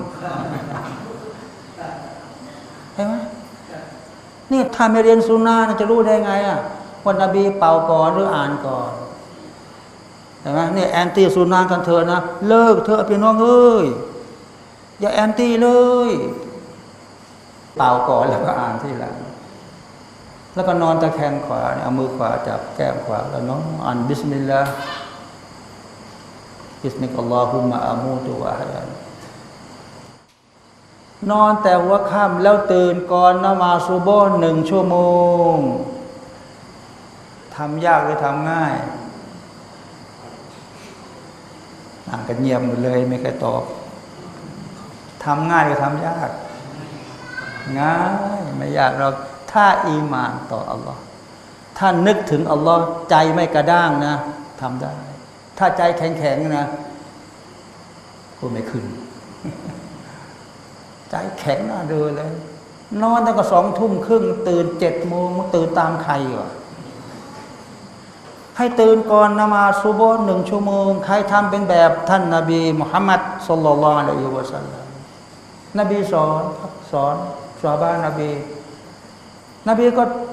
เห็นไหมนี่ถ้าไม่เรียนสุนนะจะรู้ได้ไงอ่ะว่านบีเป่าก่อนหรืออ่านก่อนเห็นไหมนี่แอนตี้สุนนะกันเถอะนะเลิกเถอะพี่น้องเอ้ยอย่าแอนตี้เลยเป่าก่อนแล้วก็อ่านทีหลังแล้วก็นอนตะแคงขวาเอามือขวาจับแก้มขวาแล้วน้องอ่านบิสมิลลาห์บิสมิลลาฮิมะอามูตุวะฮะนอนแต่หัวค่ำแล้วตื่นก่อนนมาซุโบห์1 ชั่วโมงทำยากหรือทำง่ายนั่งกันเงียบหมดเลยไม่เคยตอบทำง่ายหรือทำยากง่ายไม่ยากเราถ้าอีหม่านต่ออัลลอฮ์ถ้านึกถึงอัลลอฮ์ใจไม่กระด้างนะทำได้ถ้าใจแข็งๆนะก็ไม่ขึ้นใจแข็งน่าเดินเลยนอนตั้งแต่2 ทุ่มครึ่งตื่น7 โมงมันตื่นตามใครวะให้ตื่นก่อนนมาซุบฮ์1 ชั่วโมงใครทำเป็นแบบท่านนบีมุฮัมมัดศ็อลลัลลอฮุอะลัยฮิวะซัลลัมนบีสอนซอฮาบะห์นบี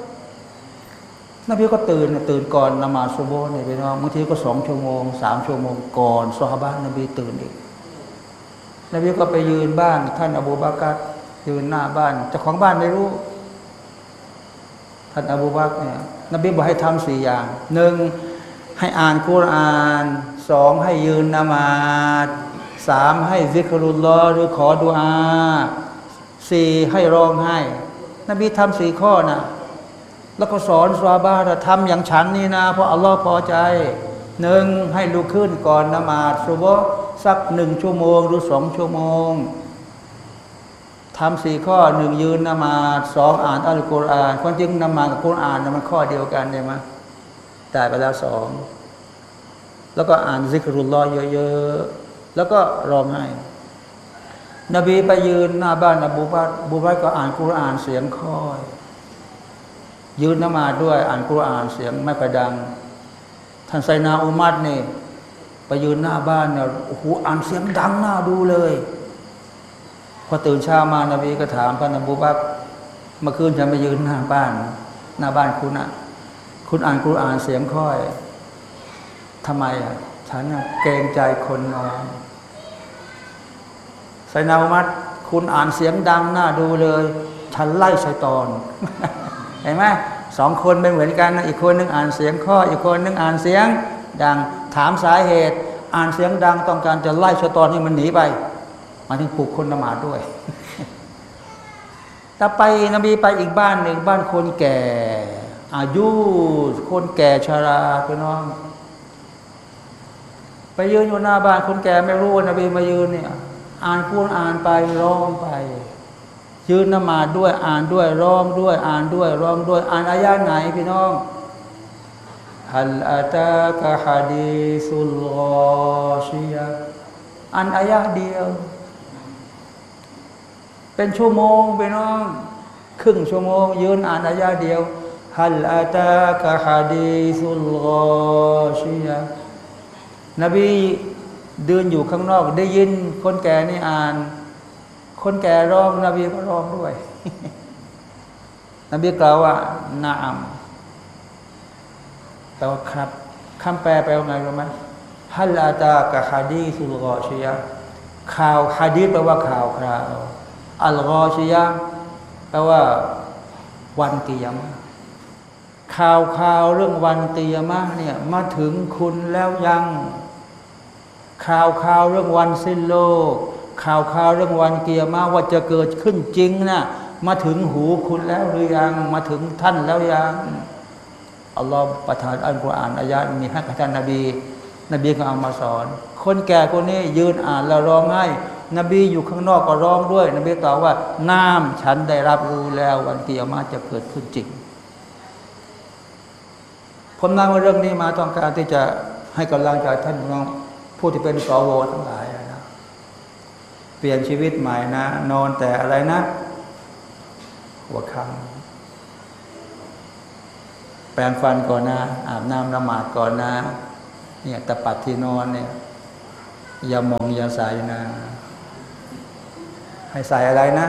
ก็ตื่นก่อนนมาซุบฮ์เนี่ยพี่น้องบางทีก็2 ชั่วโมง3 ชั่วโมงก่อนซอฮาบะห์นบีตื่นอีกนบีก็ไปยืนบ้านท่านอบูบากัรยืนหน้าบ้านเจ้าของบ้านไม่รู้ท่านอบูบากัรเนี่ยนบีบอกให้ทำ4 อย่าง1ให้อ่านกุรอาน2ให้ยืนนมาศ3ให้ซิกรุลลอฮ์หรือขอดุอา4ให้ร้องไห้นบีทำ4 ข้อนะแล้วก็สอนซอฮาบะห์ทำอย่างฉันนี่นะเพราะอัลลอฮ์พอใจ1ให้ลุกขึ้นก่อนนมาศซุบฮ์สัก1 ชั่วโมงหรือ2 ชั่วโมงทำ4 ข้อ1ยืนนมาศ2อ่านอัลกุรอานความจริงนมาศกับกุรอานมันข้อเดียวกันใช่ไหมได้ไปแล้ว2แล้วก็อ่านซิกรุลลอฮ์เยอะๆแล้วก็ร้องไห้นบีไปยืนหน้าบ้านอบูบักรก็อ่านกุรอานเสียงค่อยยืนนมาศด้วยอ่านกุรอานเสียงไม่ค่อยดังท่านไซนาอุมัรนี่ไปยืนหน้าบ้านเนี่ยโอ้โหอ่านเสียงดังน่าดูเลยพอตื่นเช้ามานบีก็ถามท่านอบูบักรเมื่อคืนฉันไปยืนหน้าบ้านคุณอ่ะคุณอ่านกุรอานเสียงค่อยทำไมอ่ะฉันเกรงใจคนนอนไซนาอุมัรคุณอ่านเสียงดังน่าดูเลยฉันไล่ชัยฏอนเห็นไหม2 คนไม่เหมือนกันนะอีกคนนึงอ่านเสียงค่อยอีกคนนึงอ่านเสียงดังถามสาเหตุอ่านเสียงดังต้องการจะไล่ชัยฏอนให้มันหนีไปมาถึงปลุกคนนมาศด้วย แต่ไปนบีไปอีกบ้านหนึ่งบ้านคนแก่อายุคนแก่ชราพี่น้องไปยืนอยู่หน้าบ้านคนแก่ไม่รู้ว่านบีมายืนเนี่ยอ่านกุรอานไปร้องไปยืนนมาศด้วยอ่านด้วยร้องด้วยอ่านด้วยร้องด้วยอ่านอายะห์ไหนพี่น้องฮัลอาตากะฮะดีซุลกอชิยะอ่านอายะห์เดียวเป็นชั่วโมงพี่น้องครึ่งชั่วโมงยืนอ่านอายะห์เดียวฮัลอาตากะฮะดีซุลกอชิยะนบีเดินอยู่ข้างนอกได้ยินคนแก่นี่อ่านคนแก่ร้องนบีก็ร้องด้วย นบีกล่าวว่านะอัมแปลว่าครับคำแปลว่าไงรู้ไหมฮัลอาตากะฮะดีซุลกอชิยะข่าวฮะดีษแปลว่าข่าวคราวอัลกอชิยะแปลว่าวันกิยามะห์ข่าวเรื่องวันกิยามะห์เนี่ยมาถึงคุณแล้วยังข่าวเรื่องวันสิ้นโลกข่าวเรื่องวันกิยามะห์ว่าจะเกิดขึ้นจริงนะมาถึงหูคุณแล้วหรือยังมาถึงท่านแล้วยังอัลลอฮฺประทานอัลกุรอานอายะห์มีให้กับท่านนบีก็เอามาสอนคนแก่คนนี้ยืนอ่านแล้วร้องไห้นบีอยู่ข้างนอกก็ร้องด้วยนบีตอบว่าน้ำฉันได้รับรู้แล้ววันกิยามะห์จะเกิดขึ้นจริงผมนำเรื่องนี้มาต้องการที่จะให้กำลังใจท่านน้องผู้ที่เป็นสวทั้งหลายนะเปลี่ยนชีวิตใหม่นะนอนแต่อะไรนะหัวค่ำแปรงฟันก่อนนะอาบน้ำละหมาดก่อนนะเนี่ยตะปัดที่นอนเนี่ยอย่ามองอย่าใส่นะให้ใส่อะไรนะ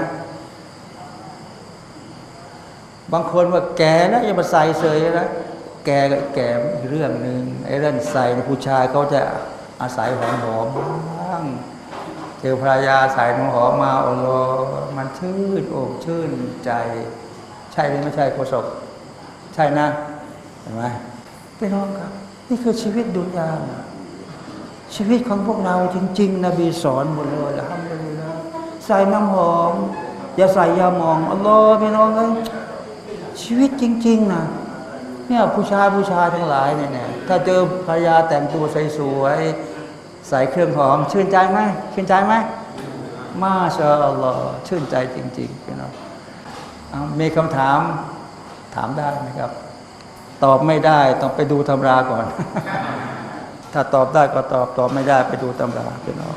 บางคนว่าแก่นะอย่ามาใส่เสยนะแก่ก็แก่อีกเรื่องหนึ่งไอ้เรื่องใส่ผู้ชายเขาจะอาศัยหอมบ้างเจอภรรยาใส่น้ำหอมมาโอ้โหมันชื่นอกชื่นใจใช่หรือไม่ใช่โฆษกใช่นะเห็นไหมพี่น้องครับนี่คือชีวิตดุนยาชีวิตของพวกเราจริงๆนบีสอนหมดเลยอัลฮัมดุลิลลาห์ใส่น้ำหอมอย่าใส่ยาหมองอัลลอฮ์พี่น้องเอ้ยชีวิตจริงๆนะเนี่ยผู้ชายทั้งหลายเนี่ยถ้าเจอภรรยาแต่งตัวสวยๆใส่เครื่องหอมชื่นใจไหมชื่นใจไหมมาชาอัลลอฮ์ชื่นใจจริงๆพี่น้องมีคำถามถามได้ไหมครับตอบไม่ได้ต้องไปดูตำราก่อน ถ้าตอบได้ก็ตอบไม่ได้ไปดูตำราพี่น้อง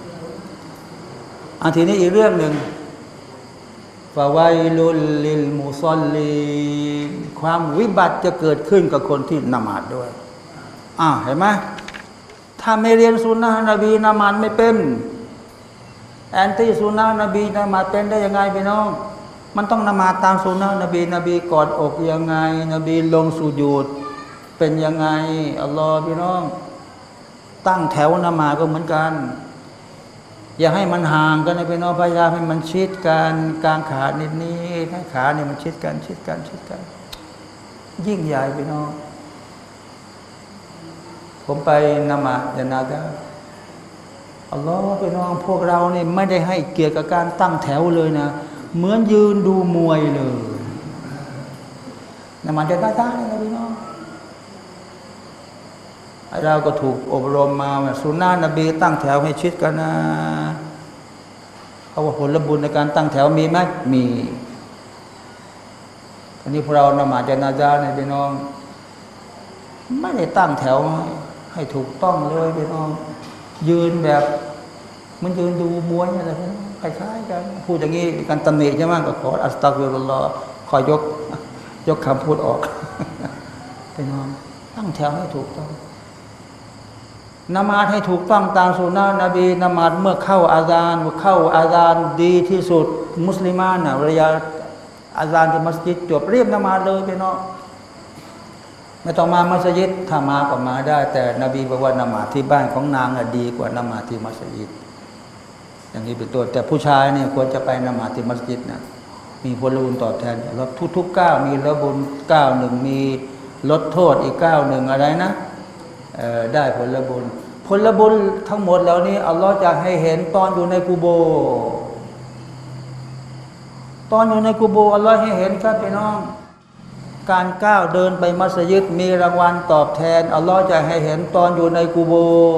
ทีนี้อีกเรื่องหนึ่งฟาวัยลุลลิลมุศอลลีนความวิบัติจะเกิดขึ้นกับคนที่นมาดด้วยเห็นไหมถ้าไม่เรียนสุนนะนบีนมาดไม่เป็นแอนตี้สุนนะนบีนมาดเป็นได้ยังไงพี่น้องมันต้องนมาดตามสุนนะนบีกอดอกยังไงนบีลงสุญูดเป็นยังไงอัลลอฮ์พี่น้องตั้งแถวนมาดก็เหมือนกันอย่าให้มันห่างกันนะพี่น้องพยายามให้มันชิดกันกลางขานิดนี้ให้ขาเนี่ยมันชิดกันยิ่งใหญ่พี่น้องผมไปนมาดยานาดะอัลลอฮ์พี่น้องพวกเรานี่ไม่ได้ให้เกียรติกับการตั้งแถวเลยนะเหมือนยืนดูมวยเลยนมาดยานาดะนี่นะพี่น้องเราก็ถูกอบรมมาสุนนะนบีตั้งแถวให้ชิดกันนะเขาว่าผลบุญในการตั้งแถวมีไหมมีทีนี้พวกเรานมาดญะนาซะห์เนี่ยพี่น้องไม่ได้ตั้งแถวให้ถูกต้องเลยพี่น้องยืนแบบมันยืนดูมวยอะไรพวกนี้คล้ายๆกันพูดอย่างนี้การตำหนิใช่ไหมก็ขออัสตัฆฟิรุลลอฮ์ขอยกคำพูดออกพี่น้องตั้งแถวให้ถูกต้องนมาดให้ถูกต้องตามสุนนะนบีนมาดเมื่อเข้าอาซานดีที่สุดมุสลิมานเวลาอาซานที่มัสยิดจบเรียบนมาดเลยพี่น้องไม่ต้องมามัสยิดถ้ามาก็มาได้แต่นบีบอกว่านมาดที่บ้านของนางดีกว่านมาดที่มัสยิดอย่างนี้เป็นต้นแต่ผู้ชายเนี่ยควรจะไปนมาดที่มัสยิดนะมีผลบุญตอบแทนลดทุกๆก้าวมีลดบุญก้าวหนึ่งมีลดโทษอีกก้าวหนึ่งอะไรนะได้ผลบุญทั้งหมดแล้วนี้อัลลอฮ์จะให้เห็นตอนอยู่ในกุโบอัลลอฮ์ให้เห็นครับพี่น้องการก้าวเดินไปมัสยิดมีรางวัลตอบแทนอัลลอฮ์จะให้เห็นตอนอยู่ในกุโบ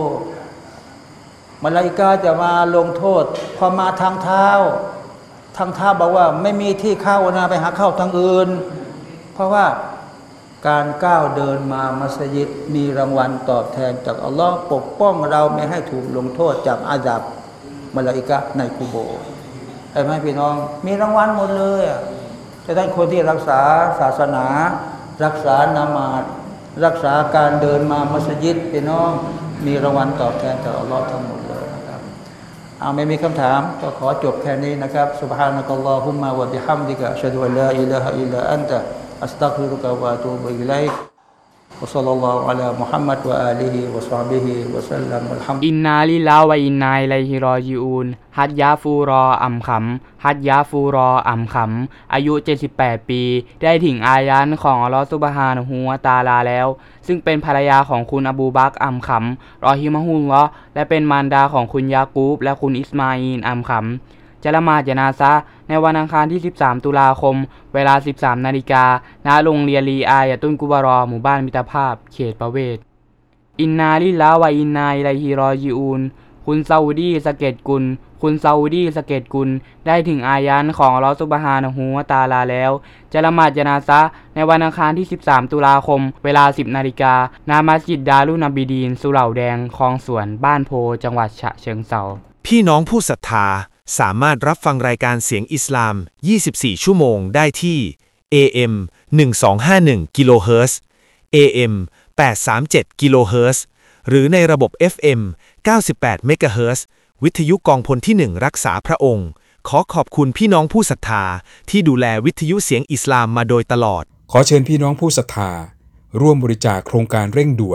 มลาอิกะฮ์จะมาลงโทษพอมาทางเท้าบอกว่าไม่มีที่เข้านะไปหาเข้าทางอื่นเพราะว่าการก้าวเดินมามัสยิดมีรางวัลตอบแทนจากอัลลอฮ์ปกป้องเราไม่ให้ถูกลงโทษจากอาญับมลาอิกะฮ์ในกุโบเห็นไหมพี่น้องมีรางวัลหมดเลยจะได้คนที่รักษาศาสนารักษานามาดรักษาการเดินมามัสยิดพี่น้องมีรางวัลตอบแทนจากอัลลอฮ์ทั้งหมดเลยนะครับไม่มีคำถามก็ขอจบแค่นี้นะครับซุบฮานะกัลลอฮุมมะวะบิฮัมดิกะอัชฮะดุอัลลาอิลาฮะอิลลัลอันตะأستغفرك وأتوب إليك وصلى الله على محمد وآله وصحبه وسلم والحمد อินนาลิลลาฮ์วะอินนาอิลัยฮิรอญิอูนฮัจญาฟูรออัมขำอายุ78ปีได้ถึงอายันของอัลลอฮฺซุบฮานะฮูวะตะอาลาแล้วซึ่งเป็นภรรยาของคุณอบูบักรอัมขำรอฮิมะฮุลลอฮ์และเป็นมารดาของคุณยากูบและคุณอิสมาอีลอัมขำจะละหมาดญะนาซะห์ในวันอังคารที่13ตุลาคมเวลา 13 นาฬิกาณโรงเรียนลีอายะตุนกุบารอหมู่บ้านมิตรภาพเขตประเวศอินนาลิลลาฮ์วะอินนาอิลัยฮิรอญิอูนคุณซาอุดีสะเก็ดกุลได้ถึงอายันของอัลเลาะห์ซุบฮานะฮูวะตะอาลาแล้วจะละหมาดญะนาซะห์ในวันอังคารที่13ตุลาคมเวลา 10 นาฬิกาณมัสยิดดารุนนบีดีนสุเหร่าแดงคลองสวนบ้านโพจังหวัดฉะเชิงเทราพี่น้องผู้ศรัทธาสามารถรับฟังรายการเสียงอิสลาม 24 ชั่วโมงได้ที่ AM 1251 กิโลเฮิรตซ์ AM 837 กิโลเฮิรตซ์ หรือในระบบ FM 98 เมกะเฮิรตซ์ วิทยุกองพลที่ 1 รักษาพระองค์ ขอขอบคุณพี่น้องผู้ศรัทธาที่ดูแลวิทยุเสียงอิสลามมาโดยตลอดขอเชิญพี่น้องผู้ศรัทธาร่วมบริจาคโครงการเร่งด่วน